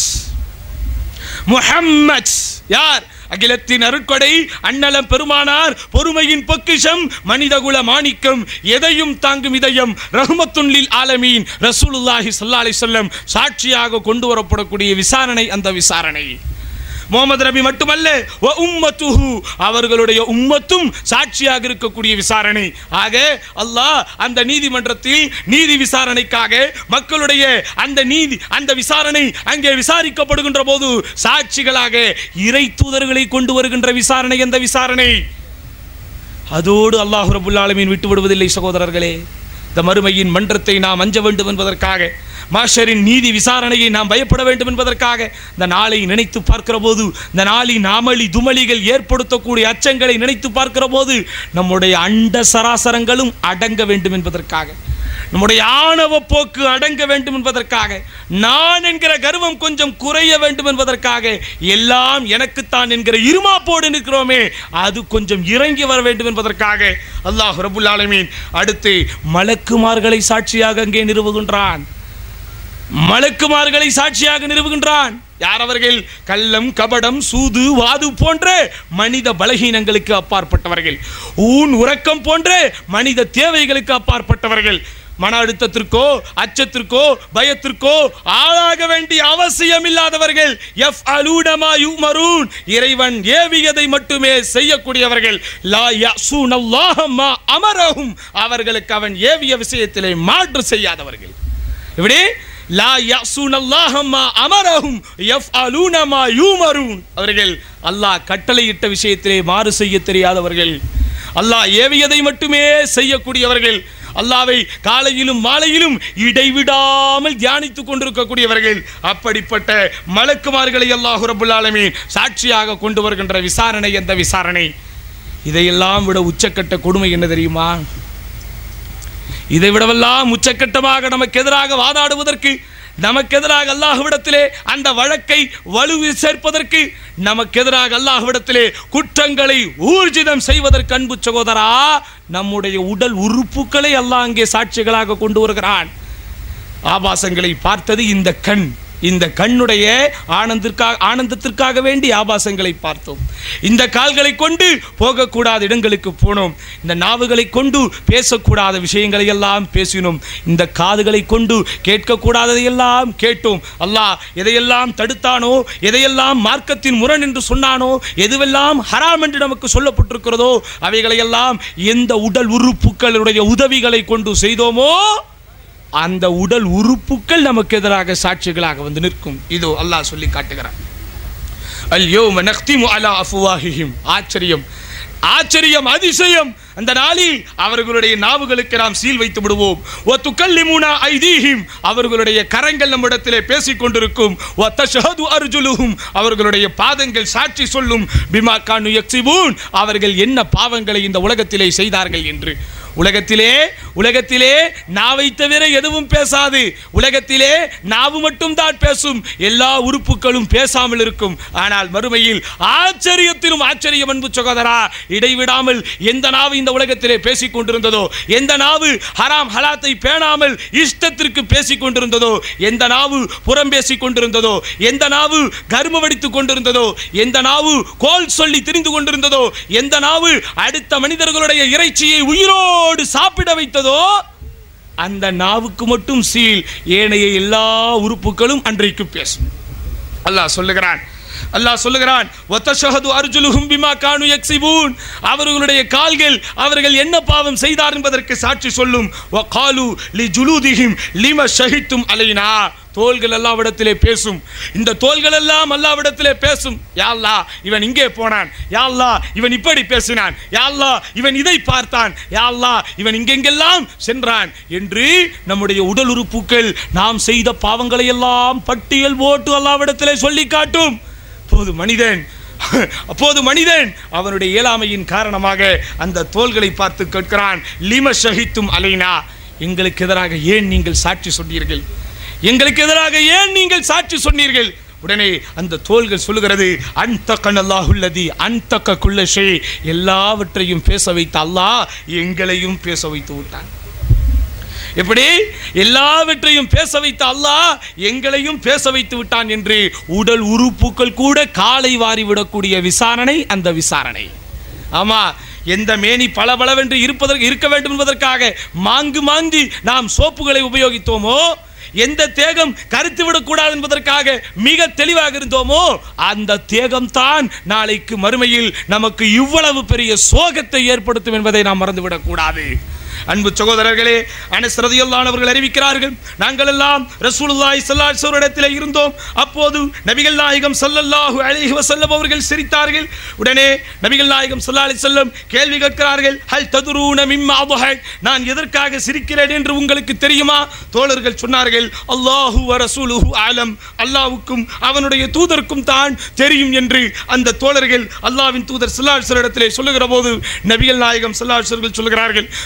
முஹம்மத் யார்? அகிலத்தின் அருட்கொடை, அண்ணலம் பெருமானார், பொறுமையின் பொக்கிஷம், மனிதகுல மாணிக்கம், எதையும் தாங்கும் இதயம், ரஹ்மத்துன் லில் ஆலமீன் ரசூலுல்லாஹி ஸல்லல்லாஹு அலைஹி வஸல்லம் சாட்சியாக கொண்டு வரப்படக்கூடிய விசாரணை அந்த விசாரணை. முஹம்மது நபி மட்டுமல்ல, வ உம்மத்துஹு அவர்களுடைய உம்மத்தும் சாட்சியாக இருக்கக்கூடிய விசாரணை. ஆக அல்லாஹ் அந்த நீதிமன்றத்தில் நீதி விசாரணைக்காக மக்களுடைய அந்த நீதி அந்த விசாரணை அங்கே விசாரிக்கப்படுகின்ற போது சாட்சிகளாக இறை தூதர்களை கொண்டு வருகின்ற விசாரணை அந்த விசாரணை. அதோடு அல்லாஹ் ரப்புல் ஆலமீன் விட்டு விடுவதில்லை சகோதரர்களே. இந்த மறுமையின் மன்றத்தை நாம் அஞ்ச வேண்டும் என்பதற்காக, மாஷரின் நீதி விசாரணையை நாம் பயப்பட வேண்டும் என்பதற்காக இந்த நாளை நினைத்து பார்க்கிற போது, இந்த நாளின் அமளி துமளிகள் ஏற்படுத்தக்கூடிய அச்சங்களை நினைத்து பார்க்கிற போது நம்முடைய அண்ட சராசரங்களும் அடங்க வேண்டும் என்பதற்காக, நம்முடைய ஆணவ போக்கு அடங்க வேண்டும் என்பதற்காக, நான் என்கிற கர்வம் கொஞ்சம் குறைய வேண்டும் என்பதற்காக, எல்லாம் எனக்குத்தான் என்கிற இருமாப்போடு நிற்கிறோமே அது கொஞ்சம் இறங்கி வர வேண்டும் என்பதற்காக அல்லாஹ் ரப்புல் ஆலமீன் அடுத்து மலக்குமார்களை சாட்சியாக அங்கே நிறுவுகின்றான். மலக்குமார்களை சாட்சியாக நிறுவுகின்றான். யார் அவர்கள்? கள்ளம், கபடம், சூது, வாது போன்ற மனித பலகீனங்களுக்கு அப்பாற்பட்டவர்கள், ஊன் உறக்கம் போன்ற மனித தேவைகளுக்கு அப்பாற்பட்டவர்கள், மன அழுத்தத்திற்கோ அச்சத்திற்கோ பயத்திற்கோ ஆளாக வேண்டிய அவசியம் இல்லாதவர்கள், யஃப்அலூன மா யுமரூன், இறைவன் ஏவியதை மட்டுமே செய்யக்கூடியவர்கள், லா யஸூனல்லாஹ மா அமரஹும், அவர்களுக்கு அவன் ஏவிய விஷயத்திலே மாற்று செய்யாதவர்கள். இப்படி லா யஸூனல்லாஹ மா அமரஹும் யஃப்அலூன மா யுமரூன், அவர்கள் அல்லாஹ் கட்டளையிட்ட விஷயத்திலே மாறு செய்ய தெரியாதவர்கள், அல்லாஹ் ஏவியதை மட்டுமே செய்யக்கூடியவர்கள், அல்லாஹ்வை காலையிலும் மாலையிலும் இடைவிடாமல் தியானித்துக் கொண்டிருக்கக்கூடியவர்கள். அப்படிப்பட்ட மலக்குமார்களை அல்லாஹ் ரப்புல் ஆலமீன் சாட்சியாக கொண்டு வருகின்ற விசாரணை எந்த விசாரணை? இதையெல்லாம் விட உச்சக்கட்ட கொடுமை என்ன தெரியுமா? இதை விடவெல்லாம் உச்சக்கட்டமாக நமக்கு எதிராக வாதாடுவதற்கு, நமக்கு எதிராக அல்லாஹ்விடத்திலே அந்த வழக்கை வலுவி சேர்ப்பதற்கு, நமக்கு எதிராக அல்லாஹ்விடத்திலே குற்றங்களை ஊர்ஜிதம் செய்வதற்கு, அன்பு சகோதரா, நம்முடைய உடல் உறுப்புகளை அல்லாஹ் அங்கே சாட்சிகளாக கொண்டு வருகிறான். ஆபாசங்களை பார்த்தது இந்த கண். இந்த கண்ணுடைய ஆனந்திற்காக ஆனந்தத்திற்காக வேண்டி ஆபாசங்களை பார்த்தோம். இந்த கால்களை கொண்டு போகக்கூடாத இடங்களுக்கு போனோம். இந்த நாவுகளை கொண்டு பேசக்கூடாத விஷயங்களை எல்லாம் பேசினோம். இந்த காதுகளை கொண்டு கேட்கக்கூடாததையெல்லாம் கேட்டோம். அல்லாஹ் எதையெல்லாம் தடுத்தானோ, எதையெல்லாம் மார்க்கத்தின் முரண் என்று சொன்னானோ, எதுவெல்லாம் ஹராம் என்று நமக்கு சொல்லப்பட்டிருக்கிறதோ, அவைகளையெல்லாம் எந்த உடல் உறுப்புகளுடைய உதவிகளை கொண்டு செய்தோமோ அந்த உடல் உறுப்புகள் நமக்கு எதிராக சாட்சிகளாக வந்து நிற்கும். இதோ அல்லாஹ் சொல்லி காட்டுகிறான். அல்யௌம நக்திமு அலா அஃப்வாஹிஹிம். ஆச்சரியம், ஆச்சரியம், அதிசயம். அந்த நாளில் அவர்களுடைய நாவுகளுக்கு நாம் சீல் வைத்து விடுவோம். வ துகல்லிமுனா ஐதீஹிம், அவர்களுடைய கரங்கள் நம்மிடத்திலே பேசிக் கொண்டிருக்கும். வ தஷ்ஹது அர்ஜுலுஹும், அவர்களுடைய பாதங்கள் சாட்சி சொல்லும். பிமா கானு யக்ஸிபூன், அவர்கள் என்ன பாவங்களை இந்த உலகத்திலே செய்தார்கள் என்று. உலகத்திலே உலகத்திலே நாவை தவிர எதுவும் பேசாது. உலகத்திலே நாவு மட்டும் தான் பேசும், எல்லா உறுப்புகளும் பேசாமல் இருக்கும். ஆனால் மறுமையில் ஆச்சரியத்திலும் ஆச்சரியம், அன்பு சகோதரா, இடைவிடாமல் எந்த நாவு இந்த உலகத்திலே பேசிக் கொண்டிருந்ததோ, எந்த நாவு ஹராம் ஹலாத்தை பேணாமல் இஷ்டத்திற்கு பேசிக் கொண்டிருந்ததோ, எந்த நாவு புறம் பேசிக் கொண்டிருந்ததோ, எந்த நாவு கர்மம் அடித்துக் கொண்டிருந்ததோ, எந்த நாவு கோல் சொல்லி திரிந்து கொண்டிருந்ததோ, எந்த நாவு அடுத்த மனிதர்களுடைய இறைச்சியை உயிரோடு சாப்பிட வைத்ததோ, அந்த நாவுக்கு மட்டும் சீல், ஏனைய எல்லா உறுப்புகளும் அன்றைக்கு பேசும். அல்லாஹ் சொல்லுகிறான் அல்லாஹ் சொல்லுகிறான் வதஷஹது அர்ஜுலுஹும் பிமா கானு யக்ஸிபூன், அவர்களுடைய கால்கள் அவர்கள் என்ன பாவம் செய்தார் என்பதற்கு சாட்சி சொல்லும். வகாலு லிஜுலூதிஹிம் லிமா ஷஹித்தும் அலைனா, தோள்கள் அல்லாஹ்விடத்திலே பேசும். இந்த தோள்கள் எல்லாம் அல்லாஹ்விடத்திலே பேசும். யா அல்லாஹ், இவன் இங்கே போனான். யா அல்லாஹ், இவன் இப்படி பேசினான். யா அல்லாஹ், இவன் இதை பார்த்தான். யா அல்லாஹ், இவன் இங்கெங்கெல்லாம் சென்றான் என்று நம்முடைய உடல் உறுப்புகள் நாம் செய்த பாவங்களை எல்லாம் பட்டியல் போட்டு அல்லாஹ்விடத்திலே சொல்லி காட்டும். அப்போது மனிதன் அப்போது மனிதன் அவனுடைய இயலாமையின் காரணமாக அந்த தோள்களை பார்த்து கேட்கிறான், லிம ஷஹித்தும் அலைனா, எங்களுக்கு எதிராக ஏன் நீங்கள் சாட்சி சொன்னீர்கள்? எங்களுக்கு எதிராக ஏன் நீங்கள் சாட்சி சொன்னீர்கள்? உடனே அந்த தோள்கள் சொல்லுகிறது, அன்தகன் அல்லாஹுல்லதி அன்தக குல்ல ஷை, எல்லாவற்றையும் பேச வைத்த அல்லாஹ் எங்களையும் பேச வைத்து விட்டான். எப்படி எல்லாவற்றையும் பேச வைத்த அல்லாஹ் எங்களையும் பேச வைத்து விட்டான் என்று உடல் உறுப்புகள் கூட காலை வாரி விடக்கூடிய விசாரணை அந்த விசாரணை. ஆமா, எந்த மேனி பளபளவென்று இருப்பதற்கு இருக்க வேண்டும் என்பதற்காக மாங்கு மாங்கி நாம் சோப்புகளை உபயோகித்தோமோ, எந்த தேகம் கருத்து விடக்கூடாது என்பதற்காக மிக தெளிவாக இருந்தோமோ, அந்த தேகம் தான் நாளைக்கு மறுமையில் நமக்கு இவ்வளவு பெரிய சோகத்தை ஏற்படுத்தும் என்பதை நாம் மறந்துவிடக் கூடாது. அன்பு சகோதரர்களே, அனஸ் ரலியல்லாஹு அன்ஹு அவர்கள் அறிவிக்கிறார்கள், நாங்கள் எல்லாம் ரசூலுல்லாஹி ஸல்லல்லாஹு அலைஹி வஸல்லம் இடத்திலே இருந்தோம். அப்போது நபிகள் நாயகம் ஸல்லல்லாஹு அலைஹி வஸல்லம் அவர்கள் சிரித்தார்கள். உடனே நபிகள் நாயகம் ஸல்லல்லாஹு அலைஹி வஸல்லம் கேள்வி கேட்கிறார்கள், ஹல் ததுரூன மிம்மா அத்ஹக், நான் எதற்காக சிரிக்கிறேன் என்று உங்களுக்கு தெரியுமா? தோழர்கள் சொன்னார்கள், அல்லாஹு வ ரசூலுஹு அலம், அல்லாஹ்வுக்கும் அவனுடைய தூதருக்கும் தான் தெரியும் என்று அந்த தோழர்கள் அல்லாஹ்வின் தூதர் ஸல்லல்லாஹு அலைஹி வஸல்லம் இடத்திலே சொல்லுகிற போது நபிகள் நாயகம் ஸல்லல்லாஹு அலைஹி வஸல்லம் சொல்கிறார்கள், மறுமை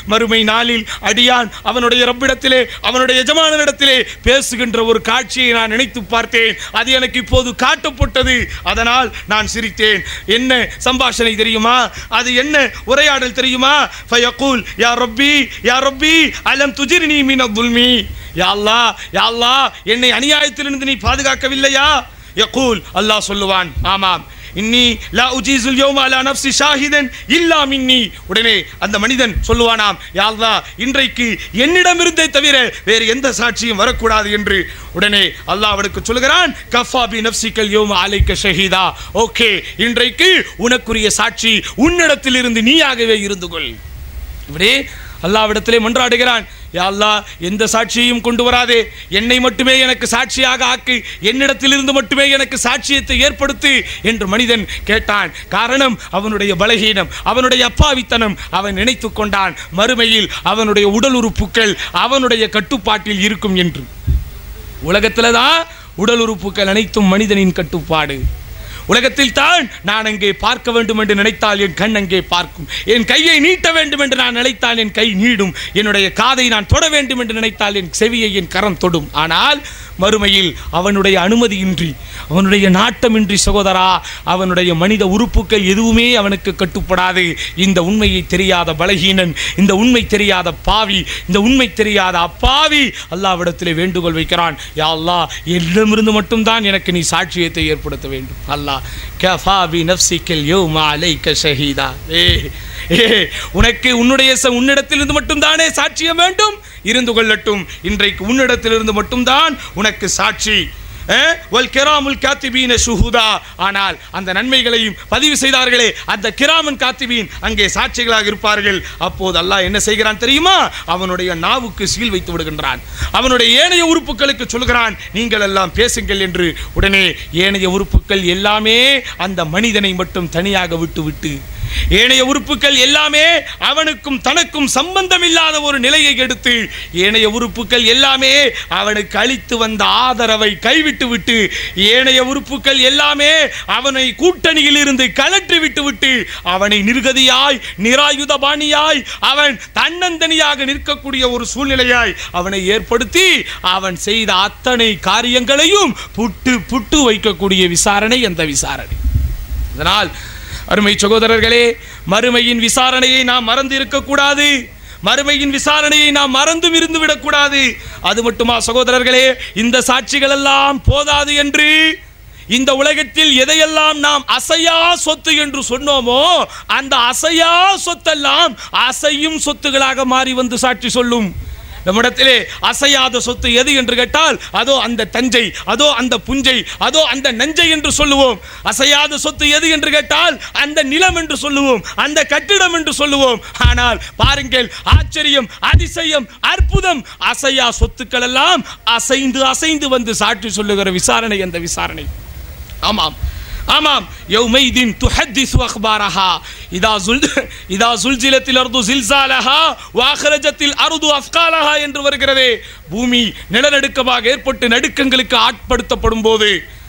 நாளில் அடியான் அவனுடைய ரப்பிடத்திலே அவனுடைய எஜமானனிடத்திலே பேசுகின்ற ஒரு காட்சியை நான் நினைத்து பார்த்தேன். அது எனக்கு இப்போது காட்டப்பட்டது. அதனால் நான் சிரித்தேன். என்ன சம்பாஷணை தெரியுமா? அது என்ன உரையாடல் தெரியுமா? ஃபயகூல் யா ரப்பி யா ரப்பி அலம் துஜிர்னி மினல் துல்மி. யா அல்லாஹ் யா அல்லாஹ் என்னை அநியாயத்திலிருந்து நீ பாதுகாக்கவில்லையா? யகூல் அல்லாஹ் சொல்லுவான், ஆமாம், இன்னி லா உஜீசுல் யௌம அலா நஃப்ஸி ஷாஹிதன் இல்லா மின்னி. உடனே அந்த மனிதன் சொல்லுவானாம், யா அல்லாஹ் இன்றைக்கு என்னிடமிருந்தே தவிர வேறு எந்த சாட்சியும் வரக்கூடாது என்று. உடனே அல்லாஹ் அவனுக்கு சொல்லுகிறான், கஃபா பி நஃப்ஸிகல் யௌம அலைக ஷஹீதா. ஓகே, இன்றைக்கு உனக்குரிய சாட்சி உன்னிடத்தில் இருந்து நீயாகவே இருந்து கொள். இப்படி அல்லாஹ்விடத்திலே மன்றாடுகிறான், யா அல்லாஹ் எந்த சாட்சியையும் கொண்டு வராதே, என்னை மட்டுமே எனக்கு சாட்சியாக ஆக்கு, என்னிடத்திலிருந்து மட்டுமே எனக்கு சாட்சியத்தை ஏற்படுத்து என்று மனிதன் கேட்டான். காரணம் அவனுடைய பலகீனம், அவனுடைய அப்பாவித்தனம். அவன் நினைத்து கொண்டான் மறுமையில் அவனுடைய உடல் உறுப்புகள் அவனுடைய கட்டுப்பாட்டில் இருக்கும் என்று. உலகத்தில் தான் உடல் உறுப்புகள் அனைத்தும் மனிதனின் கட்டுப்பாடு. உலகத்தில் தான் நான் அங்கே பார்க்க வேண்டும் என்று நினைத்தால் என் கண் அங்கே பார்க்கும், என் கையை நீட்ட வேண்டும் என்று நான் நினைத்தால் என் கை நீடும், என்னுடைய காதை நான் தொட வேண்டும் என்று நினைத்தால் என் செவியை என் கரம் தொடும். ஆனால் மறுமையில் அவனுடைய அனுமதியின்றி, அவனுடைய நாட்டமின்றி சகோதரா, அவனுடைய மனித உறுப்புகள் எதுவுமே அவனுக்கு கட்டுப்படாது. இந்த உண்மையை தெரியாத பலகீனன், இந்த உண்மை தெரியாத பாவி, இந்த உண்மை தெரியாத அப்பாவி அல்லாஹ்விடத்திலே வேண்டுகோள் வைக்கிறான், யா அல்லாஹ் என்னிடமிருந்து மட்டும்தான் எனக்கு நீ சாட்சியத்தை ஏற்படுத்த வேண்டும். அல்லாஹ் கஃபா பி நஃப்ஸிகல் யௌம அலைக ஷஹீதா. ஏ ஏ உனக்கு உன்னுடைய உன்னிடத்திலிருந்து மட்டும்தானே சாட்சியம் வேண்டும், இருந்து கொள்ளட்டும். இன்றைக்கு உன்னிடத்திலிருந்து மட்டும்தான் உனக்கு சாட்சி. ஆனால் அந்த நன்மைகளையும் பதிவு செய்தார்களே அந்த கிராமன் காத்திபீன் அங்கே சாட்சிகளாக இருப்பார்கள். அப்போது அல்லாஹ் என்ன செய்கிறான் தெரியுமா? அவனுடைய நாவுக்கு சீல் வைத்து விடுகின்றான். அவனுடைய ஏனைய உறுப்புகளுக்கு சொல்கிறான், நீங்கள் எல்லாம் பேசுங்கள் என்று. உடனே ஏனைய உறுப்புகள் எல்லாமே அந்த மனிதனை மட்டும் தனியாக விட்டு விட்டு ஏனைய உறுப்புகள் எல்லாமே அவனுக்கும் தனக்கும் சம்பந்தம் இல்லாத ஒரு நிலையை எடுத்து, ஏனைய உறுப்புகள் எல்லாமே அவனுக்கு அளித்து வந்த ஆதரவை கைவிட்டு விட்டு, ஏனைய உறுப்புகள் எல்லாமே அவனை கூட்டணியில் இருந்து கலற்றி விட்டு விட்டு, அவனை நிர்கதியாய் நிராயுதபாணியாய் அவன் தன்னந்தனியாக நிற்கக்கூடிய ஒரு சூழ்நிலையாய் அவனை ஏற்படுத்தி அவன் செய்த அத்தனை காரியங்களையும் புட்டு புட்டு வைக்கக்கூடிய விசாரணை அந்த விசாரணை. அதனால் அருமை சகோதரர்களே, மறுமையின் விசாரணையை நாம் மறந்து இருக்கக்கூடாது. மறுமையின் விசாரணையை நாம் மறந்தும் இருந்து விடக்கூடாது. அது மட்டுமா சகோதரர்களே, இந்த சாட்சிகள் எல்லாம் போதாது என்று இந்த உலகத்தில் எதையெல்லாம் நாம் அசையா சொத்து என்று சொன்னோமோ அந்த அசையா சொத்தெல்லாம் அசையும் சொத்துகளாக மாறி வந்து சாட்சி சொல்லும். நம்மிடத்திலே அசையாத சொத்து எது என்று கேட்டால் அதோ அந்த தஞ்சை, அதோ அந்த புஞ்சை, அதோ அந்த நஞ்சை என்று சொல்லுவோம். அசையாத சொத்து எது என்று கேட்டால் அந்த நிலம் என்று சொல்லுவோம், அந்த கட்டிடம் என்று சொல்லுவோம். ஆனால் பாருங்கள், ஆச்சரியம், அதிசயம், அற்புதம், அசையா சொத்துக்கள் எல்லாம் அசைந்து அசைந்து வந்து சாட்சி சொல்லுகிற விசாரணை அந்த விசாரணை. ஆமாம் ஆமாம், யௌமைதின் துஹத்திஸு அக்பாரஹா இதா சுல் இதா சுல்சிலத்தில் அர்து ஜில்சாலஹா வ அக்ரஜத்தில் அர்து அஸ்காலஹா என்று வருகிறதே. பூமி நிலநடுக்கமாக ஏற்பட்டு நடுக்கங்களுக்கு ஆட்படுத்தப்படும் போது,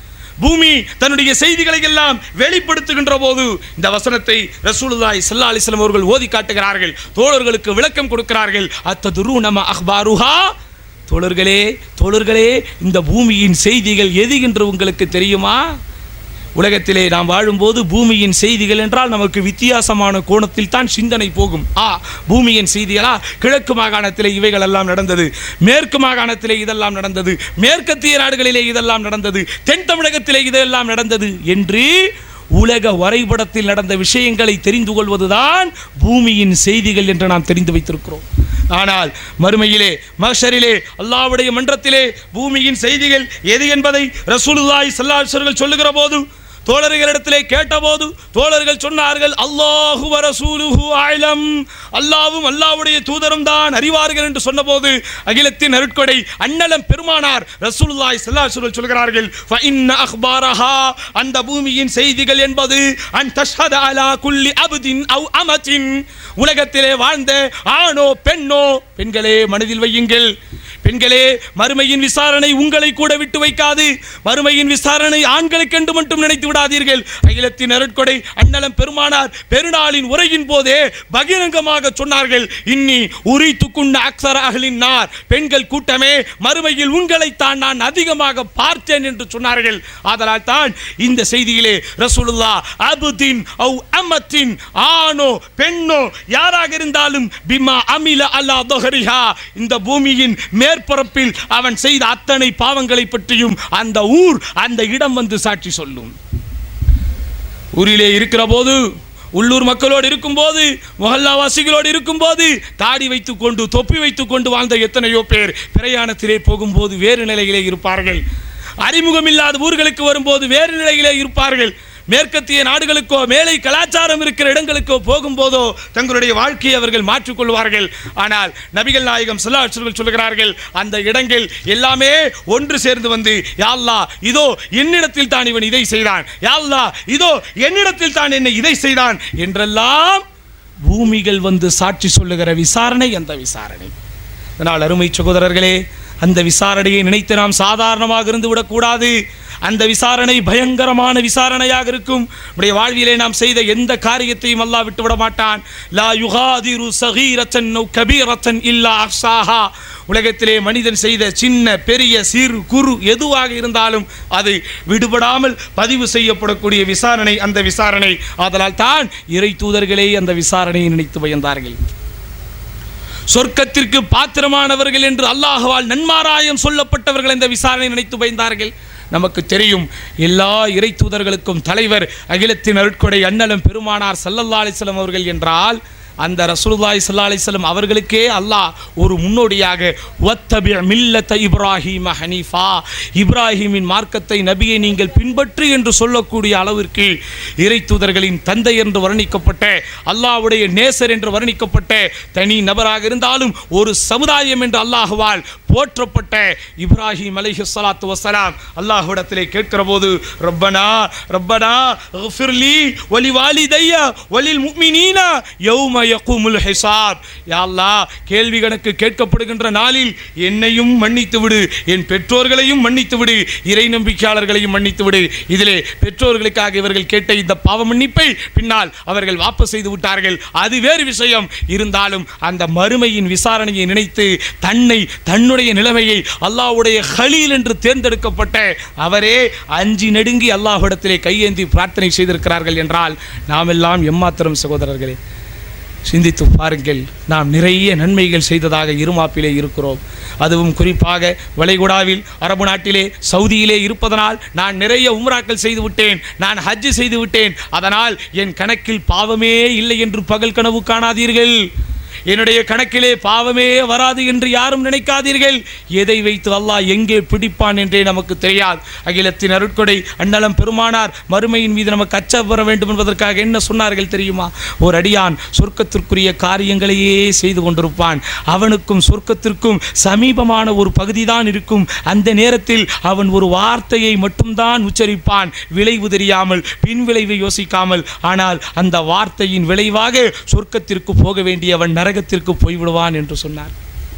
பூமி தன்னுடைய செய்திகளை எல்லாம் வெளிப்படுத்துகின்ற போது, இந்த வசனத்தை ரசூலுல்லாஹி ஸல்லல்லாஹு அலைஹி வஸல்லம் அவர்கள் ஓதி காட்டுகிறார்கள், தோழர்களுக்கு விளக்கம் கொடுக்கிறார்கள். அத்ததுரூன அக்பாருஹா, தோழர்களே தோழர்களே இந்த பூமியின் செய்திகள் எது என்று உங்களுக்கு தெரியுமா? உலகத்திலே நாம் வாழும்போது பூமியின் செய்திகள் என்றால் நமக்கு வித்தியாசமான கோணத்தில் தான் சிந்தனை போகும். ஆ பூமியின் செய்திகளா, கிழக்கு மாகாணத்திலே இவைகள் எல்லாம் நடந்தது, மேற்கு மாகாணத்திலே இதெல்லாம் நடந்தது, மேற்கத்திய நாடுகளிலே இதெல்லாம் நடந்தது, தென் தமிழகத்திலே இதெல்லாம் நடந்தது என்று உலக வரைபடத்தில் நடந்த விஷயங்களை தெரிந்து கொள்வதுதான் பூமியின் செய்திகள் என்று நாம் தெரிந்து வைத்திருக்கிறோம். ஆனால் மறுமையிலே மஹ்ஷரிலே அல்லாஹ்வுடைய மன்றத்திலே பூமியின் செய்திகள் எது என்பதை ரசூலுல்லாஹி ஸல்லல்லாஹு அலைஹி வஸல்லம் சொல்லுகிற போது, தோழர்களிடத்திலே கேட்டபோது தோழர்கள் சொன்னார்கள், அல்லாஹு வ ரசூலுஹு அலம், அல்லாஹ்வும் அல்லாஹ்வுடைய தூதரும் தான் அறிவார்கள் என்று சொன்னபோது அகிலத்தின் அருட்கொடை அன்னலம் பெருமானார் ரசூலுல்லாஹி ஸல்லல்லாஹு அலைஹி வஸல்லம் சொல்கிறார்கள், ஃப இன்ன அக்பாரஹா, அந்த பூமியின் செய்திகள் என்பது அன் தஷ்ஹத அலா குல்லி அப்தின் அவ் அமத்தின், உலகத்திலே வாழ்ந்த ஆணோ பெண்ணோ, பெண்களே மனதில் வையுங்கள், பெண்களே, மறுமையின் விசாரணை உங்களை கூட விட்டு வைக்காது. மறுமையின் விசாரணை ஆண்களுக்கென்று மட்டும் நினைத்து விடாதீர்கள். அகிலத்தின் அருட்கொடை அண்ணலம் பெருமானார் பெருநாளின் உரையின் போதே பகிரங்கமாக சொன்னார்கள், இன்னி உரித்துக்குண்ண அக்ஸர அஹ்லின் நார், பெண்கள் கூட்டமே மறுமையில் உங்களைத்தான் நான் அதிகமாக பார்த்தேன் என்று சொன்னார்கள். ஆதலால் தான் இந்த செய்தியிலே ரசூலுல்லாஹ் அபுதின் அவ் அமத்தின், ஆணோ பெண்ணோ யாராக இருந்தாலும், பிமா அமில அலா தஹரிஹா, இந்த பூமியின் மேற்பரப்பில் அவன் செய்த அத்தனை பாவங்களை பற்றியும் அந்த ஊர் அந்த இடம் வந்து சாட்சி சொல்லும். ஊரிலே இருக்கிற போது, உள்ளூர் மக்களோடு இருக்கும் போது, முஹல்லாவாசிகளோடு இருக்கும் போது தாடி வைத்துக் கொண்டு தொப்பி வைத்துக் கொண்டு வாழ்ந்த எத்தனையோ பேர் பிரயாணத்திலே போகும்போது வேறு நிலையிலே இருப்பார்கள். அறிமுகமில்லாத ஊர்களுக்கு வரும்போது வேறு நிலையிலே இருப்பார்கள். மேற்கத்திய நாடுகளுக்கோ மேலை கலாச்சாரம் இருக்கிற இடங்களுக்கோ போகும்போதோ தங்களுடைய வாழ்க்கையை அவர்கள் மாற்றிக்கொள்வார்கள். ஆனால் நபிகள் நாயகம் ஸல்லல்லாஹு அலைஹி வஸல்லம் சொல்கிறார்கள், அந்த இடங்கள் எல்லாமே ஒன்று சேர்ந்து வந்து, யா அல்லாஹ், இதோ என்னிடத்தில் தான் இவன் இதை செய்தான், யா அல்லாஹ், இதோ என்னிடத்தில் தான் என்னை இதை செய்தான் என்றெல்லாம் பூமிகள் வந்து சாட்சி சொல்லுகிற விசாரணை அந்த விசாரணை. அதனால் அருமை சகோதரர்களே, அந்த விசாரணையை நினைத்து நாம் சாதாரணமாக இருந்து விடக்கூடாது. அந்த விசாரணை பயங்கரமான விசாரணையாக இருக்கும். நம்முடைய வாழ்விலே நாம் செய்த எந்த காரியத்தையும் அல்லாஹ் விட்டு விட மாட்டான். லா யுகாதிரு ஸகீரத்தன் அவ் கபீரத்தன் இல்லா அஹ்ஸாஹா. உலகத்திலே மனிதன் செய்த சின்ன பெரிய சிறு குறு எதுவாக இருந்தாலும் அது விடுபடாமல் பதிவு செய்யப்படக்கூடிய விசாரணை அந்த விசாரணை. ஆதலால் தான் இறை தூதர்களே அந்த விசாரணையை நினைத்து பயந்தார்கள். சொர்க்கத்திற்கு பாத்திரமானவர்கள் என்று அல்லாஹ்வால் நன்மாராயம் சொல்லப்பட்டவர்கள் இந்த விசாரணை நினைத்து பயந்தார்கள். நமக்கு தெரியும், எல்லா இறை தூதர்களுக்கும் தலைவர் அகிலத்தின் அருட்கொடை அண்ணலம் பெருமானார் ஸல்லல்லாஹு அலைஹி வஸல்லம் அவர்கள் என்றால், அந்த ரசூலுல்லாஹி ஸல்லல்லாஹு அலைஹி வஸல்லம் அவர்களுக்கே அல்லாஹ் ஒரு முன்னோடியாக வத்தபி மில்லத இப்ராஹீம ஹனீஃபா, இப்ராஹீமின் மார்க்கத்தை நபியை நீங்கள் பின்பற்று என்று சொல்லக்கூடிய அளவிற்கு இறை தூதர்களின் தந்தை என்று வர்ணிக்கப்பட்ட, அல்லாஹ்வுடைய நேசர் என்று வர்ணிக்கப்பட்ட, தனி நபராக இருந்தாலும் ஒரு சமுதாயம் என்று அல்லாஹ்வால் போற்றப்பட்ட இப்ராஹிம் அலைஹிஸ்ஸலாத்து வஸ்ஸலாம் அல்லாஹ்விடத்திலே கேட்கிற போது, ரப்பனா ரப்பனா இக்ஃபிர்லி வலி வாலிதைய வலில் முஃமினீன யௌம யகூமுல் ஹிசாப். யா அல்லாஹ், கேள்வி கணக்கு கேட்கப்படுகின்ற நாளில் என்னையும் மன்னித்து விடு, என் பெற்றோர்களையும் மன்னித்து விடு, இறை நம்பிக்கையாளர்களையும் மன்னித்து விடு. இதிலே பெற்றோர்களுக்காக இவர்கள் கேட்ட இந்த பாவ மன்னிப்பை பின்னால் அவர்கள் வாபஸ் செய்து விட்டார்கள், அது வேறு விஷயம். இருந்தாலும் அந்த மறுமையின் விசாரணையை நினைத்து தன்னை தன்னுடைய நிலைமையை அல்லாஹ்வுடைய கலீல் என்று தேர்ந்தெடுக்கப்பட்ட அவரே அஞ்சி நடுங்கி அல்லாஹ்விடத்திலே கையேந்தி பிரார்த்தனை செய்திருக்கிறார்கள் என்றால் நாம் எல்லாம் எம்மாத்திரம் சகோதரர்களே. சிந்தித்து பாருங்கள், நாம் நிறைய நன்மைகள் செய்ததாக இருமாப்பிலே இருக்கிறோம். அதுவும் குறிப்பாக வளைகுடாவில் அரபு நாட்டிலே சவுதியிலே இருப்பதனால் நான் நிறைய உம்ராக்கள் செய்து விட்டேன், நான் ஹஜ் செய்து விட்டேன், அதனால் என் கணக்கில் பாவமே இல்லை என்று பகல் கனவு காணாதீர்கள். என்னுடைய கணக்கிலே பாவமே வராது என்று யாரும் நினைக்காதீர்கள். எதை வைத்து அல்லாஹ் எங்கே பிடிப்பான் என்றே நமக்கு தெரியாது. அகிலத்தின் அருட்கொடை அண்ணலம் பெருமானார் மறுமையின் மீது நமக்கு அச்சம் வர வேண்டும் என்பதற்காக என்ன சொன்னார்கள் தெரியுமா? ஒரு அடியான் சொர்க்கத்திற்குரிய காரியங்களையே செய்து கொண்டிருப்பான், அவனுக்கும் சொர்க்கத்திற்கும் சமீபமான ஒரு பகுதி தான் இருக்கும். அந்த நேரத்தில் அவன் ஒரு வார்த்தையை மட்டும்தான் உச்சரிப்பான், விளைவு தெரியாமல், பின் விளைவை யோசிக்காமல். ஆனால் அந்த வார்த்தையின் விளைவாக சொர்க்கத்திற்கு போக வேண்டியவன் நரகத்திற்கு போய்விடுவான் என்று சொன்னார்.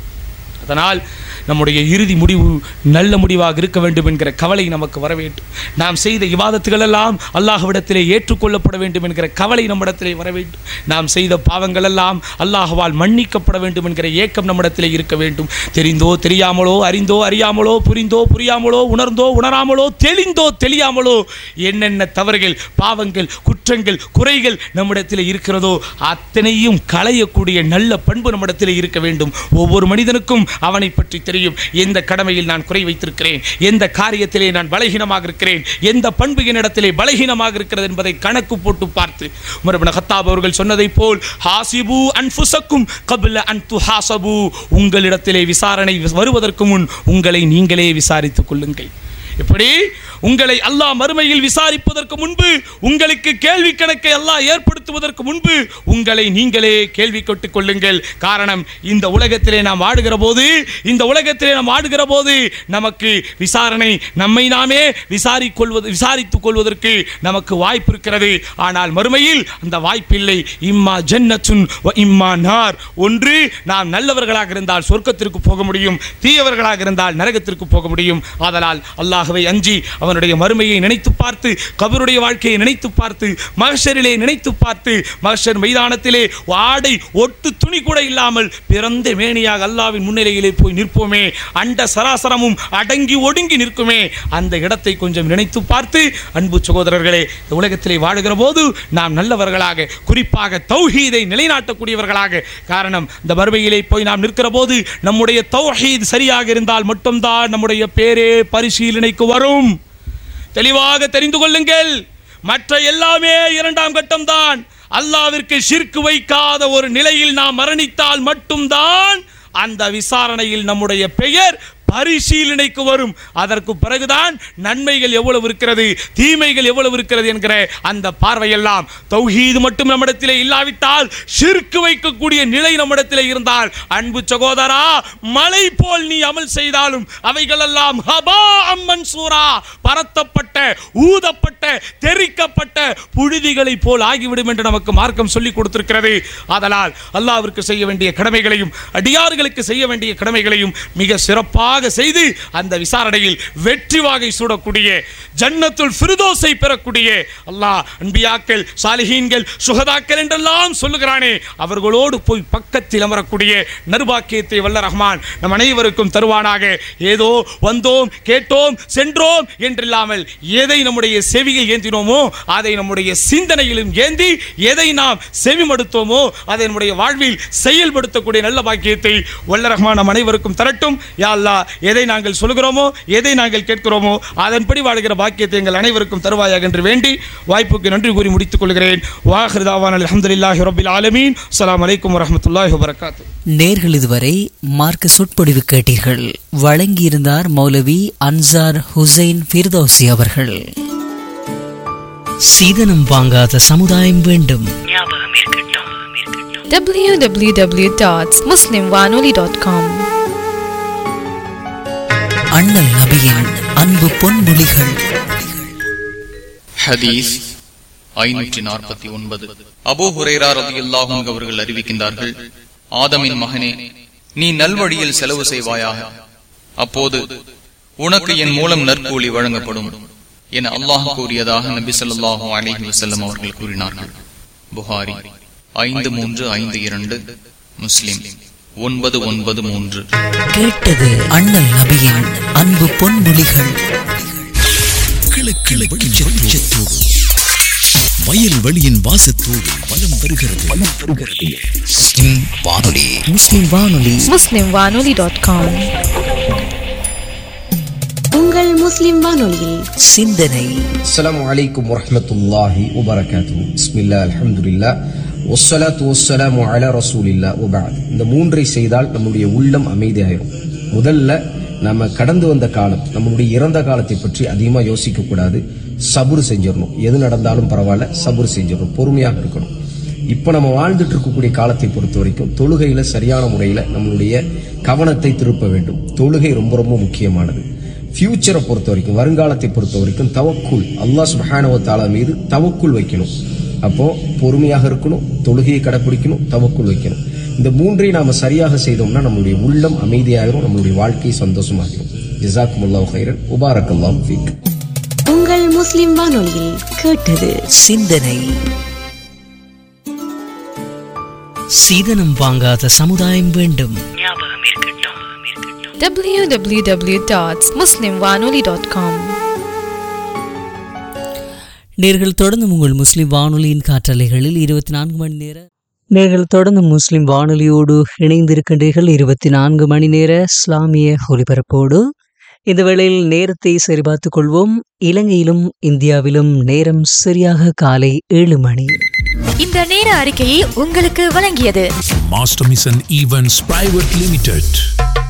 அதனால் நம்முடைய இறுதி முடிவு நல்ல முடிவாக இருக்க வேண்டும் என்கிற கவலை நமக்கு வர வேண்டும். நாம் செய்த இபாதத்துகள் எல்லாம் அல்லாஹ்விடத்திலே ஏற்றுக்கொள்ளப்பட வேண்டும் என்கிற கவலை நம்மிடத்திலே வர வேண்டும். நாம் செய்த பாவங்கள் எல்லாம் அல்லாஹ்வால் மன்னிக்கப்பட வேண்டும் என்கிற ஏக்கம் நம்மிடத்திலே இருக்க வேண்டும். தெரிந்தோ தெரியாமலோ, அறிந்தோ அறியாமலோ, புரிந்தோ புரியாமலோ, உணர்ந்தோ உணராமலோ, தெளிந்தோ தெளியாமலோ என்னென்ன தவறுகள், பாவங்கள், குற்றங்கள், குறைகள் நம்மிடத்தில் இருக்கிறதோ அத்தனையும் களையக்கூடிய நல்ல பண்பு நம்மிடத்தில் இருக்க வேண்டும். ஒவ்வொரு மனிதனுக்கும் அவனை பற்றி தெரியும். எந்த கடமையில் நான் குறை வைத்திருக்கிறேன், எந்த காரியத்திலே நான் பலகீனமாக இருக்கிறேன், எந்த பண்பு என்னிடத்திலே பலகீனமாக இருக்கிறது என்பதை கணக்கு போட்டு பார்த்து உமர் இப்னு கத்தாப் அவர்கள் சொன்னதை போல், ஹாசிபு அன்ஃபுஸக்கும் கப்ல அன் துஹாசபு, உங்களிடத்திலே விசாரணை வருவதற்கு முன் உங்களை நீங்களே விசாரித்துக் கொள்ளுங்கள். இப்படி உங்களை அல்லாஹ் மறுமையில் விசாரிப்பதற்கு முன்பு, உங்களுக்கு கேள்வி கணக்கை அல்லாஹ் ஏற்படுத்துவதற்கு முன்பு உங்களை நீங்களே கேள்வி கேட்டுக் கொள்ளுங்கள். காரணம், இந்த உலகத்திலே நாம் ஆடுகிற போது இந்த உலகத்திலே நாம் ஆடுகிற போது நமக்கு விசாரணை, நம்மை நாமே விசாரிக்கொள்வது விசாரித்துக் கொள்வதற்கு நமக்கு வாய்ப்பு இருக்கிறது. ஆனால் மறுமையில் அந்த வாய்ப்பில்லை. இம்மா ஜன்னத்துன் வ இம்மா நார். ஒன்று, நாம் நல்லவர்களாக இருந்தால் சொர்க்கத்திற்கு போக முடியும், தீயவர்களாக இருந்தால் நரகத்திற்கு போக முடியும். ஆதலால் அல்லாஹ்வை அஞ்சி அவனுடைய மறுமையை நினைத்து பார்த்து, கபருடைய வாழ்க்கையை நினைத்து பார்த்து, மஹ்ஷரிலே நினைத்து பார்த்து, மஹ்ஷர் மைதானத்திலே ஆடை ஒட்டு துணி கூட இல்லாமல் பிறந்த மேனியாக அல்லாஹ்வின் முன்னிலையிலே போய் நிற்போமே, அண்ட சராசரமும் அடங்கி ஒடுங்கி நிற்குமே, அந்த இடத்தை கொஞ்சம் நினைத்து பார்த்து, அன்பு சகோதரர்களே, இந்த உலகத்திலே வாழுகிற போது நாம் நல்லவர்களாக, குறிப்பாக தௌஹீதை நிலைநாட்டக்கூடியவர்களாக, காரணம் இந்த மறுமையிலே போய் நாம் நிற்கிற போது நம்முடைய தௌஹீத் சரியாக இருந்தால் மட்டும்தான் நம்முடைய பேரே பரிசீலனைக்கு வரும். தெளிவாக தெரிந்து கொள்ளுங்கள். மற்ற எல்லாமே இரண்டாம் கட்டம் தான். அல்லாஹ்விற்கு ஷிர்க் வைக்காத ஒரு நிலையில் நாம் மரணித்தால் மட்டும்தான் அந்த விசாரணையில் நம்முடைய பெயர் பரிசீலனைக்கு வரும். அதற்கு பிறகுதான் நன்மைகள் எவ்வளவு இருக்கிறது, தீமைகள் எவ்வளவு இருக்கிறது என்கிற அந்த பார்வையெல்லாம். தௌஹீது மட்டும் நம்மிடத்திலே இல்லாவிட்டால், ஷிர்க் வைக்கக்கூடிய நிலை நம்மிடத்திலே இருந்தால், அன்பு சகோதரா, மலை போல் நீ அமல் செய்தாலும் அவைகளெல்லாம் ஹபா மன்சூரா, பரத்தப்பட்ட, ஊதப்பட்ட, தெரிக்கப்பட்ட புழுதிகளை போல் ஆகிவிடும் என்று நமக்கு மார்க்கம் சொல்லிக் கொடுத்திருக்கிறது. ஆதலால் அல்லாஹ்விற்கு செய்ய வேண்டிய கடமைகளையும் அடியார்களுக்கு செய்ய வேண்டிய கடமைகளையும் மிக சிறப்பாக செய்து அந்த விசாரணையில் வெற்றி வாகை சூடக்கூடிய, ஜன்னத்துல் ஃபிர்தௌஸை பெறக்கூடிய, அல்லாஹ் அன்பியாக்கள், சாலிஹீன்கள், சுஹதாக்கள் என்றெல்லாம் சொல்லுகிறானே, அவர்களோடு போய் பக்கத்தில் அமரக்கூடிய நர்பாக்கியத்தை வல்ல ரஹ்மான் நம் அனைவருக்கும் தருவானாக. ஏதோ வந்தோம், கேட்டோம், சென்றோம் என்றில்லாமல் எதை நம்முடைய செவியில் ஏந்தினோமோ அதை நம்முடைய சிந்தனையிலும் ஏந்தி, எதை நாம் செவிமடுத்தோமோ அதை நம்முடைய வாழ்வில் செயல்படுத்தக்கூடிய நல்ல பாக்கியத்தை வல்ல ரஹ்மான் நம் அனைவருக்கும் தரட்டும். யா அல்லாஹ், எதை நாங்கள் சொல்கிறோமோ, எதை நாங்கள் கேட்கிறோமோ அதன்படி வாழ்கிற பாக்கியத்தை எங்கள் அனைவருக்கும் தருவாயாக என்று வேண்டி வாய்ப்புக்கு நன்றி கூறி முடித்துக் கொள்கிறேன். வாஹிர் தாவானா அல்ஹம்துலில்லாஹி ரப்பில் ஆலமீன். அஸ்ஸலாமு அலைக்கும் வரஹ்மத்துல்லாஹி வபரகாத்துஹு. நேர்கள் இதுவரை மார்க்க சொற்பொழிவு கேட்டீர்கள். வழங்கியிருந்தார் மௌலவி அன்சார் ஹுசைன் ஃபிர்தௌசி அவர்கள். சீதனம் வாங்காத சமுதாயம் வேண்டும். டபிள்யூ டபிள்யூ டபிள்யூ டாட் முஸ்லிம் வானொலி டாட் காம். அண்ணல் நபியின் அன்பு பொன்மொழிகள். ஹதீஸ் ஐநூற்றி நாற்பத்தி ஒன்பது. அபூ ஹுரைரா ரலியல்லாஹு அன்ஹு அவர்கள் அறிவிக்கின்றார்கள், ஆதமின் மகனே, நீ நல்வழியில் செலவு செய்வாயாக, அப்போது உனக்கு என் மூலம் நற்கூலி வழங்கப்படும் என அல்லாஹ் கூறியதாக நபி ஸல்லல்லாஹு அலைஹி வஸல்லம் அவர்கள் கூறினார்கள். புகாரி ஐந்து மூன்று ஐந்து இரண்டு, முஸ்லிம் ஒன்பது ஒன்பது மூன்று. கேட்டது அண்ணல் நபியின் அன்பு பொன்மொழிகள். வயல் வெளியின் வாசத்தோடு வலம் வருகிறது வலம் வருகிறது முஸ்லிம் வானொலி. முஸ்லிம் வானொலி. முஸ்லிம் வானொலி டாட் காம். உங்கள் முஸ்லிம் வானொலியில் சிந்தனை. அஸ்ஸலாமு அலைக்கும் வரஹ்மத்துல்லாஹி வபரகாத்துஹு. பிஸ்மில்லாஹ், அல்ஹம்துலில்லாஹ், வஸ்ஸலாத்து வஸ்ஸலாமு அலா ரசூலில்லாஹ் வபஅத். இந்த மூன்றை செய்தால் நம்முடைய உள்ளம் அமைதியாயிரும். முதல்ல நம்ம கடந்து வந்த காலம், நம்மளுடைய இறந்த காலத்தை பற்றி அதிகமா யோசிக்க கூடாது. சபுர் செஞ்சிடணும். எது நடந்தாலும் பரவாயில்ல, சபுர் செஞ்சிடணும், பொறுமையாக இருக்கணும். இப்ப நம்ம வாழ்ந்துட்டு இருக்கக்கூடிய காலத்தை பொறுத்த வரைக்கும் தொழுகையில சரியான முறையில நம்மளுடைய கவனத்தை திருப்ப வேண்டும். தொழுகை ரொம்ப ரொம்ப முக்கியமானது. ஃபியூச்சரை பொறுத்த வரைக்கும், வருங்காலத்தை பொறுத்த வரைக்கும் தவக்குல், அல்லாஹ் சுப்ஹானஹு வ தஆலா மீது தவக்குல் வைக்கணும். அப்போ பொறுமையாக இருக்கணும், தொழுகையை கடைபிடிக்கணும், தவக்குல் வைக்கணும். இந்த மூன்றை நாம சரியாக செய்தோம்னா நம்மளுடைய உள்ளம் அமைதியாகிரும், நம்மளுடைய வாழ்க்கை சந்தோஷமாகிரும். ஜஸாக்குமுல்லாஹு கைரன். முபாரக்கல்லாஹு ஃபீக். உங்கள் முஸ்லிம் வானொலியில் கேட்டது சிந்தனை. சீதனம் வாங்காத சமுதாயம் வேண்டும். டபிள்யூ டபிள்யூ டபிள்யூ டாட் முஸ்லிம் வானொலி டாட் காம். நேர்கள் தொடர்ந்து உங்கள் முஸ்லிம் வானொலியின் காற்றலைகளில் இருபத்தி நான்கு மணி நேர நேர்கள் தொடர்ந்து முஸ்லிம் வானொலியோடு இணைந்திருக்கின்றீர்கள். இருபத்தி நான்கு மணி நேர இஸ்லாமிய ஒலிபரப்போடு இந்த வேளையில் நேரத்தை சரிபார்த்துக் கொள்வோம். இலங்கையிலும் இந்தியாவிலும் நேரம் சரியாக காலை ஏழு மணி. இந்த நேர அறிக்கையை உங்களுக்கு வழங்கியது master mission events private limited.